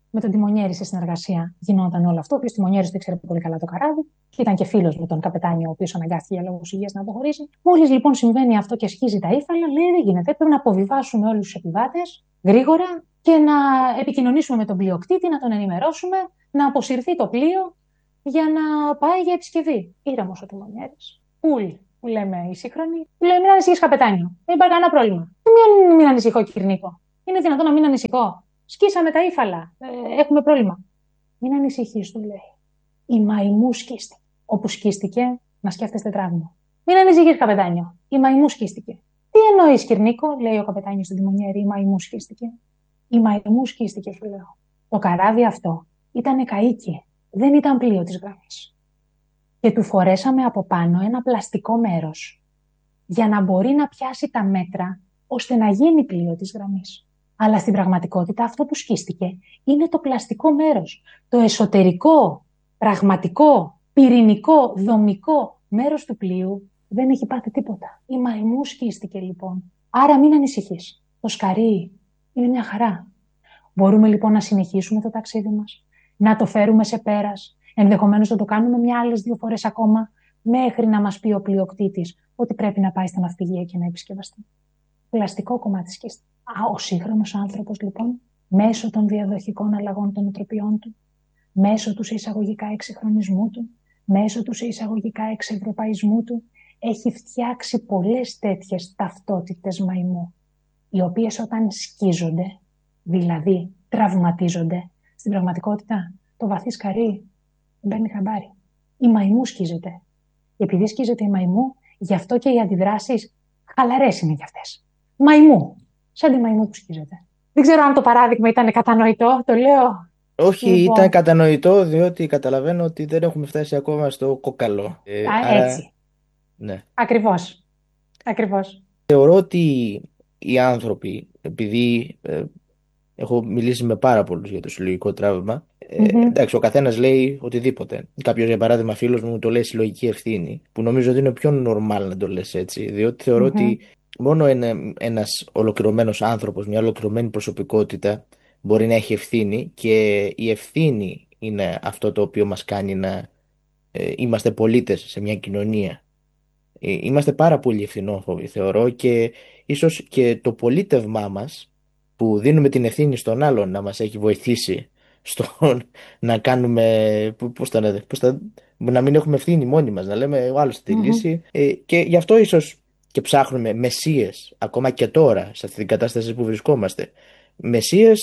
με τον τιμονιέρη σε συνεργασία γινόταν όλο αυτό. Ο οποίος τιμονιέρης το ήξερε πολύ καλά το καράβι και ήταν και φίλος με τον καπετάνιο, ο οποίος αναγκάστηκε για λόγους υγείας να αποχωρήσει. Μόλις λοιπόν συμβαίνει αυτό και σχίζει τα ύφαλα, λέει δεν γίνεται. Πρέπει να αποβιβάσουμε όλους τους επιβάτες γρήγορα και να επικοινωνήσουμε με τον πλειοκτήτη, να τον ενημερώσουμε, να αποσυρθεί το πλοίο για να πάει για επισκευή. Ήρεμος ο τιμονιέρης. Που λέμε οι σύγχρονοι, λέει μην ανησυχείς καπετάνιο. Δεν υπάρχει κανένα πρόβλημα. Μην ανησυχώ, Κυρνίκο. Είναι δυνατόν να μην ανησυχώ? Σκίσαμε τα ύφαλα. Έχουμε πρόβλημα. Μην ανησυχείς, του λέει. Η μαϊμού σκίστηκε. Όπου σκίστηκε, να σκέφτεστε τραύμα. Μην ανησυχείς, καπετάνιο. Η μαϊμού σκίστηκε. Τι εννοείς, Κυρνίκο, λέει ο καπετάνιος στον τιμονιέρη. Η μαϊμού σκίστηκε. Η μαϊμού σκίστηκε, σου λέω. Το καράβι αυτό ήταν καΐκι. Δεν ήταν πλοίο της γραμμής. Και του φορέσαμε από πάνω ένα πλαστικό μέρος για να μπορεί να πιάσει τα μέτρα ώστε να γίνει πλοίο της γραμμής. Αλλά στην πραγματικότητα αυτό που σκίστηκε είναι το πλαστικό μέρος. Το εσωτερικό, πραγματικό, πυρηνικό, δομικό μέρος του πλοίου δεν έχει πάθει τίποτα. Η μαϊμού σκίστηκε λοιπόν. Άρα μην ανησυχείς. Το σκαρί είναι μια χαρά. Μπορούμε λοιπόν να συνεχίσουμε το ταξίδι μας, να το φέρουμε σε πέρας, ενδεχομένως να το κάνουμε άλλες 2 φορές ακόμα, μέχρι να μας πει ο πλειοκτήτης ότι πρέπει να πάει στα ναυπηγεία και να επισκευαστεί. Πλαστικό κομμάτι σκίστη. Ο σύγχρονος άνθρωπος λοιπόν, μέσω των διαδοχικών αλλαγών των νοοτροπιών του, μέσω του σε εισαγωγικά εξυγχρονισμού του, μέσω του σε εισαγωγικά εξευρωπαϊσμού του, έχει φτιάξει πολλές τέτοιες ταυτότητες μαϊμού, οι οποίες όταν σκίζονται, δηλαδή τραυματίζονται, στην πραγματικότητα το βαθύ σκαρί δεν παίρνει χαμπάρι. Η μαϊμού σκίζεται. Επειδή σκίζεται η μαϊμού, γι' αυτό και οι αντιδράσεις χαλαρές είναι κι αυτές. Μαϊμού. Σαν τη μαϊμού που σκίζεται. Δεν ξέρω αν το παράδειγμα ήταν κατανοητό, το λέω. Όχι, Λοιπόν. Ήταν κατανοητό, διότι καταλαβαίνω ότι δεν έχουμε φτάσει ακόμα στο κόκαλο. Έτσι. Ναι. Ακριβώς. Θεωρώ ότι οι άνθρωποι, επειδή έχω μιλήσει με πάρα πολλούς για το συλλογικό τραύμα, εντάξει, ο καθένας λέει οτιδήποτε. Κάποιος, για παράδειγμα, φίλος μου το λέει συλλογική ευθύνη, που νομίζω ότι είναι πιο normal να το λες έτσι, διότι θεωρώ ότι μόνο ένας ολοκληρωμένος άνθρωπος, μια ολοκληρωμένη προσωπικότητα μπορεί να έχει ευθύνη, και η ευθύνη είναι αυτό το οποίο μας κάνει να είμαστε πολίτες σε μια κοινωνία. Είμαστε πάρα πολύ ευθυνόφοβοι, θεωρώ, και ίσως και το πολίτευμά μας, που δίνουμε την ευθύνη στον άλλον να μας έχει βοηθήσει στο να κάνουμε, να μην έχουμε ευθύνη μόνοι μας, να λέμε ο άλλος τη λύση, και γι' αυτό ίσως και ψάχνουμε μεσίες, ακόμα και τώρα, σε αυτή την κατάσταση που βρισκόμαστε. Μεσίες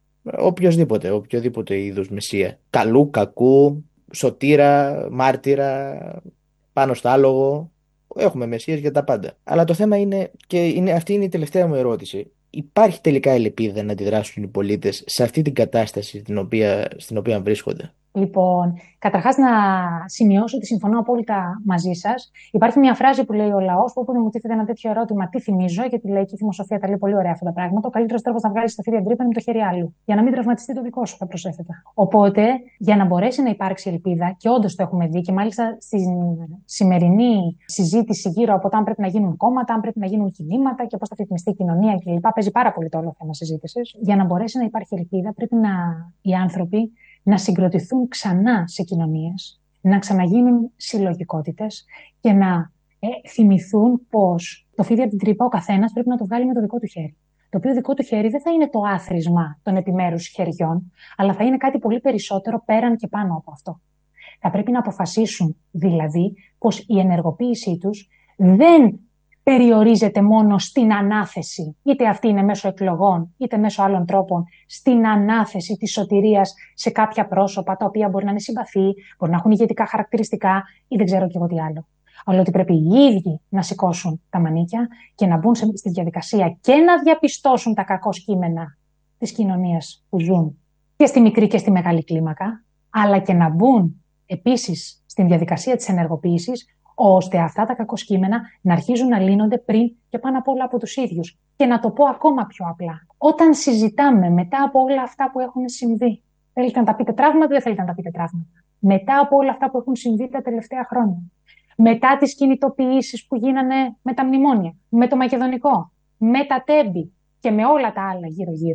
οποιοδήποτε είδους μεσία. Καλού, κακού, σωτήρα, μάρτυρα, πάνω στο άλογο. Έχουμε μεσίες για τα πάντα. Αλλά το θέμα είναι, και αυτή είναι η τελευταία μου ερώτηση, υπάρχει τελικά ελπίδα να αντιδράσουν οι πολίτες σε αυτή την κατάσταση στην οποία βρίσκονται? Λοιπόν, καταρχάς να σημειώσω ότι συμφωνώ απόλυτα μαζί σας. Υπάρχει μια φράση που λέει ο λαός, που όποτε μου τίθεται ένα τέτοιο ερώτημα, τι θυμίζω, γιατί λέει και η δημοσιογραφία τα λέει πολύ ωραία αυτά τα πράγματα. Ο καλύτερος τρόπος να βγάλεις τα φίδια τρύπα είναι το χέρι άλλου. Για να μην τραυματιστεί το δικό σου, θα προσέθετα. Οπότε, για να μπορέσει να υπάρξει ελπίδα, και όντως το έχουμε δει, και μάλιστα στη σημερινή συζήτηση γύρω από το αν πρέπει να γίνουν κόμματα, αν πρέπει να γίνουν κινήματα και πώς θα ρυθμιστεί η κοινωνία κλπ. Παίζει πάρα πολύ το όλο θέμα συζήτησης. Για να μπορέσει να υπάρχει ελπίδα, πρέπει οι άνθρωποι να συγκροτηθούν ξανά σε κοινωνίες, να ξαναγίνουν συλλογικότητες και να θυμηθούν πως το φίδι από την τρύπα ο καθένας πρέπει να το βγάλει με το δικό του χέρι. Το οποίο δικό του χέρι δεν θα είναι το άθροισμα των επιμέρους χεριών, αλλά θα είναι κάτι πολύ περισσότερο πέραν και πάνω από αυτό. Θα πρέπει να αποφασίσουν δηλαδή πως η ενεργοποίησή τους δεν περιορίζεται μόνο στην ανάθεση, είτε αυτή είναι μέσω εκλογών, είτε μέσω άλλων τρόπων, στην ανάθεση της σωτηρίας σε κάποια πρόσωπα, τα οποία μπορεί να είναι συμπαθή, μπορεί να έχουν ηγετικά χαρακτηριστικά ή δεν ξέρω και εγώ τι άλλο. Αλλά ότι πρέπει οι ίδιοι να σηκώσουν τα μανίκια και να μπουν στη διαδικασία και να διαπιστώσουν τα κακό κείμενα της κοινωνίας που ζουν και στη μικρή και στη μεγάλη κλίμακα, αλλά και να μπουν επίσης στην διαδικασία της ενεργοποίησης, ώστε αυτά τα κακοσκήμενα να αρχίζουν να λύνονται πριν και πάνω απ' όλα από τους ίδιους. Και να το πω ακόμα πιο απλά. Όταν συζητάμε μετά από όλα αυτά που έχουν συμβεί, θέλετε να τα πείτε τραύματα ή δεν θέλετε να τα πείτε τραύματα? Μετά από όλα αυτά που έχουν συμβεί τα τελευταία χρόνια, μετά τις κινητοποιήσεις που γίνανε με τα μνημόνια, με το μακεδονικό, με τα τέμπη και με όλα τα άλλα γύρω-γύρω,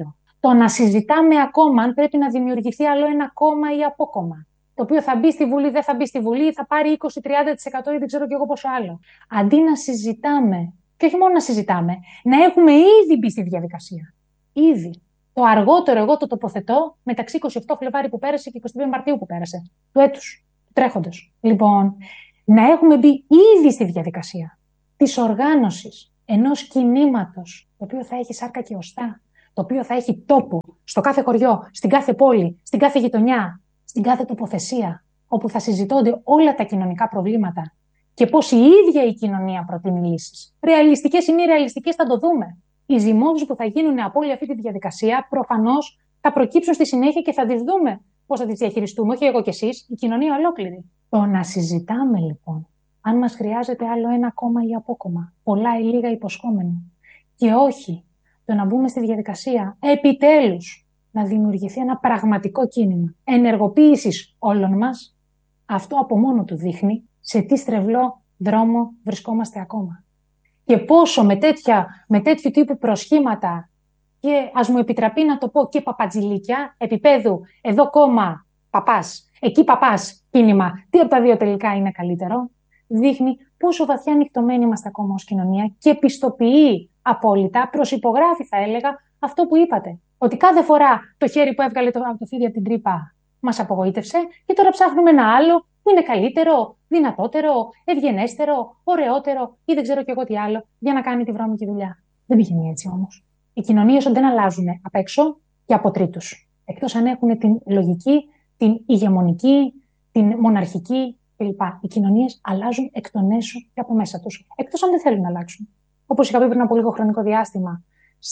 Το να συζητάμε ακόμα αν πρέπει να δημιουργηθεί άλλο ένα κόμμα ή απόκομμα, το οποίο θα μπει στη Βουλή, δεν θα μπει στη Βουλή, θα πάρει 20-30% ή δεν ξέρω κι εγώ πόσο άλλο. Αντί να συζητάμε, και όχι μόνο να συζητάμε, να έχουμε ήδη μπει στη διαδικασία. Ήδη. Το αργότερο εγώ το τοποθετώ μεταξύ 28 Φλεβάρι που πέρασε και 25 Μαρτίου που πέρασε. Του έτους, του τρέχοντος. Λοιπόν, να έχουμε μπει ήδη στη διαδικασία της οργάνωσης ενός κινήματος, το οποίο θα έχει σάρκα και οστά, το οποίο θα έχει τόπο στο κάθε χωριό, στην κάθε πόλη, στην κάθε γειτονιά, στην κάθε τοποθεσία, όπου θα συζητώνται όλα τα κοινωνικά προβλήματα και πώς η ίδια η κοινωνία προτείνει λύσεις. Ρεαλιστικές ή μη ρεαλιστικές θα το δούμε. Οι ζημώσεις που θα γίνουν από όλη αυτή τη διαδικασία προφανώς θα προκύψουν στη συνέχεια και θα τις δούμε πώς θα τις διαχειριστούμε, όχι εγώ κι εσείς, η κοινωνία ολόκληρη. Το να συζητάμε λοιπόν αν μας χρειάζεται άλλο ένα κόμμα ή απόκομμα, πολλά ή λίγα υποσχόμενο, και όχι το να μπούμε στη διαδικασία επιτέλους να δημιουργηθεί ένα πραγματικό κίνημα ενεργοποίησης όλων μας, αυτό από μόνο του δείχνει σε τι στρεβλό δρόμο βρισκόμαστε ακόμα. Και πόσο με τέτοιου τύπου προσχήματα και ας μου επιτραπεί να το πω και παπατζηλίκια επίπεδου εδώ κόμμα παπάς, εκεί παπάς κίνημα, τι από τα δύο τελικά είναι καλύτερο, δείχνει πόσο βαθιά νυχτωμένοι είμαστε ακόμα ως κοινωνία και πιστοποιεί απόλυτα, προσυπογράφει θα έλεγα αυτό που είπατε. Ότι κάθε φορά το χέρι που έβγαλε το φίδι από την τρύπα μας απογοήτευσε και τώρα ψάχνουμε ένα άλλο που είναι καλύτερο, δυνατότερο, ευγενέστερο, ωραιότερο ή δεν ξέρω κι εγώ τι άλλο για να κάνει τη βρώμικη δουλειά. Δεν πηγαίνει έτσι όμως. Οι κοινωνίες δεν αλλάζουν απ' έξω και από τρίτους. Εκτός αν έχουν την λογική, την ηγεμονική, την μοναρχική κλπ. Οι κοινωνίες αλλάζουν εκ των έσω και από μέσα τους. Εκτός αν δεν θέλουν να αλλάξουν. Όπως είχα πει πριν από λίγο χρονικό διάστημα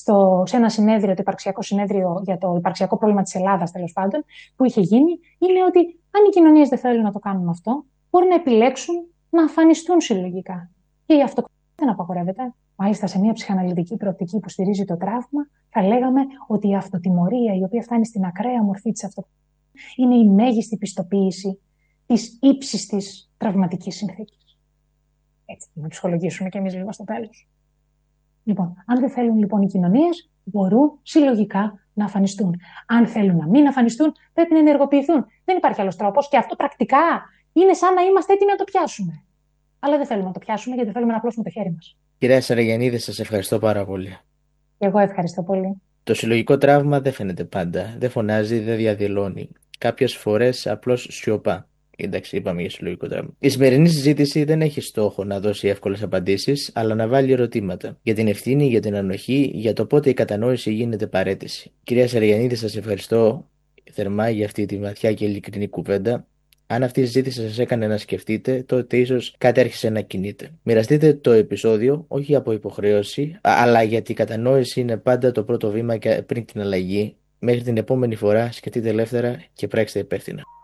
σε ένα συνέδριο, το υπαρξιακό συνέδριο για το υπαρξιακό πρόβλημα της Ελλάδας, τέλος πάντων, που είχε γίνει, είναι ότι αν οι κοινωνίες δεν θέλουν να το κάνουν αυτό, μπορούν να επιλέξουν να αφανιστούν συλλογικά. Και η αυτοκτονία δεν απαγορεύεται. Μάλιστα, σε μια ψυχαναλυτική προοπτική που στηρίζει το τραύμα, θα λέγαμε ότι η αυτοτιμωρία, η οποία φτάνει στην ακραία μορφή της αυτοκτονίας, είναι η μέγιστη πιστοποίηση της ύψιστης τραυματικής συνθήκης. Έτσι, να ψυχολογήσουμε κι εμείς λίγο στο τέλος. Λοιπόν, αν δεν θέλουν λοιπόν οι κοινωνίες, μπορούν συλλογικά να αφανιστούν. Αν θέλουν να μην αφανιστούν, πρέπει να ενεργοποιηθούν. Δεν υπάρχει άλλος τρόπος και αυτό πρακτικά είναι σαν να είμαστε έτοιμοι να το πιάσουμε. Αλλά δεν θέλουμε να το πιάσουμε γιατί θέλουμε να απλώσουμε το χέρι μας. Κυρία Σαραγιαννίδη, σας ευχαριστώ πάρα πολύ. Και εγώ ευχαριστώ πολύ. Το συλλογικό τραύμα δεν φαίνεται πάντα. Δεν φωνάζει, δεν διαδηλώνει. Κάποιες φορές απλώς σιωπά. Εντάξει, είπαμε για συλλογικό τραύμα. Η σημερινή συζήτηση δεν έχει στόχο να δώσει εύκολες απαντήσεις, αλλά να βάλει ερωτήματα. Για την ευθύνη, για την ανοχή, για το πότε η κατανόηση γίνεται παρέτηση. Κυρία Σαραγιαννίδη, σας ευχαριστώ θερμά για αυτή τη βαθιά και ειλικρινή κουβέντα. Αν αυτή η συζήτηση σας έκανε να σκεφτείτε, τότε ίσως κάτι άρχισε να κινείτε. Μοιραστείτε το επεισόδιο, όχι από υποχρέωση, αλλά γιατί η κατανόηση είναι πάντα το πρώτο βήμα πριν την αλλαγή. Μέχρι την επόμενη φορά, σκεφτείτε ελεύθερα και πράξτε υπεύθυνα.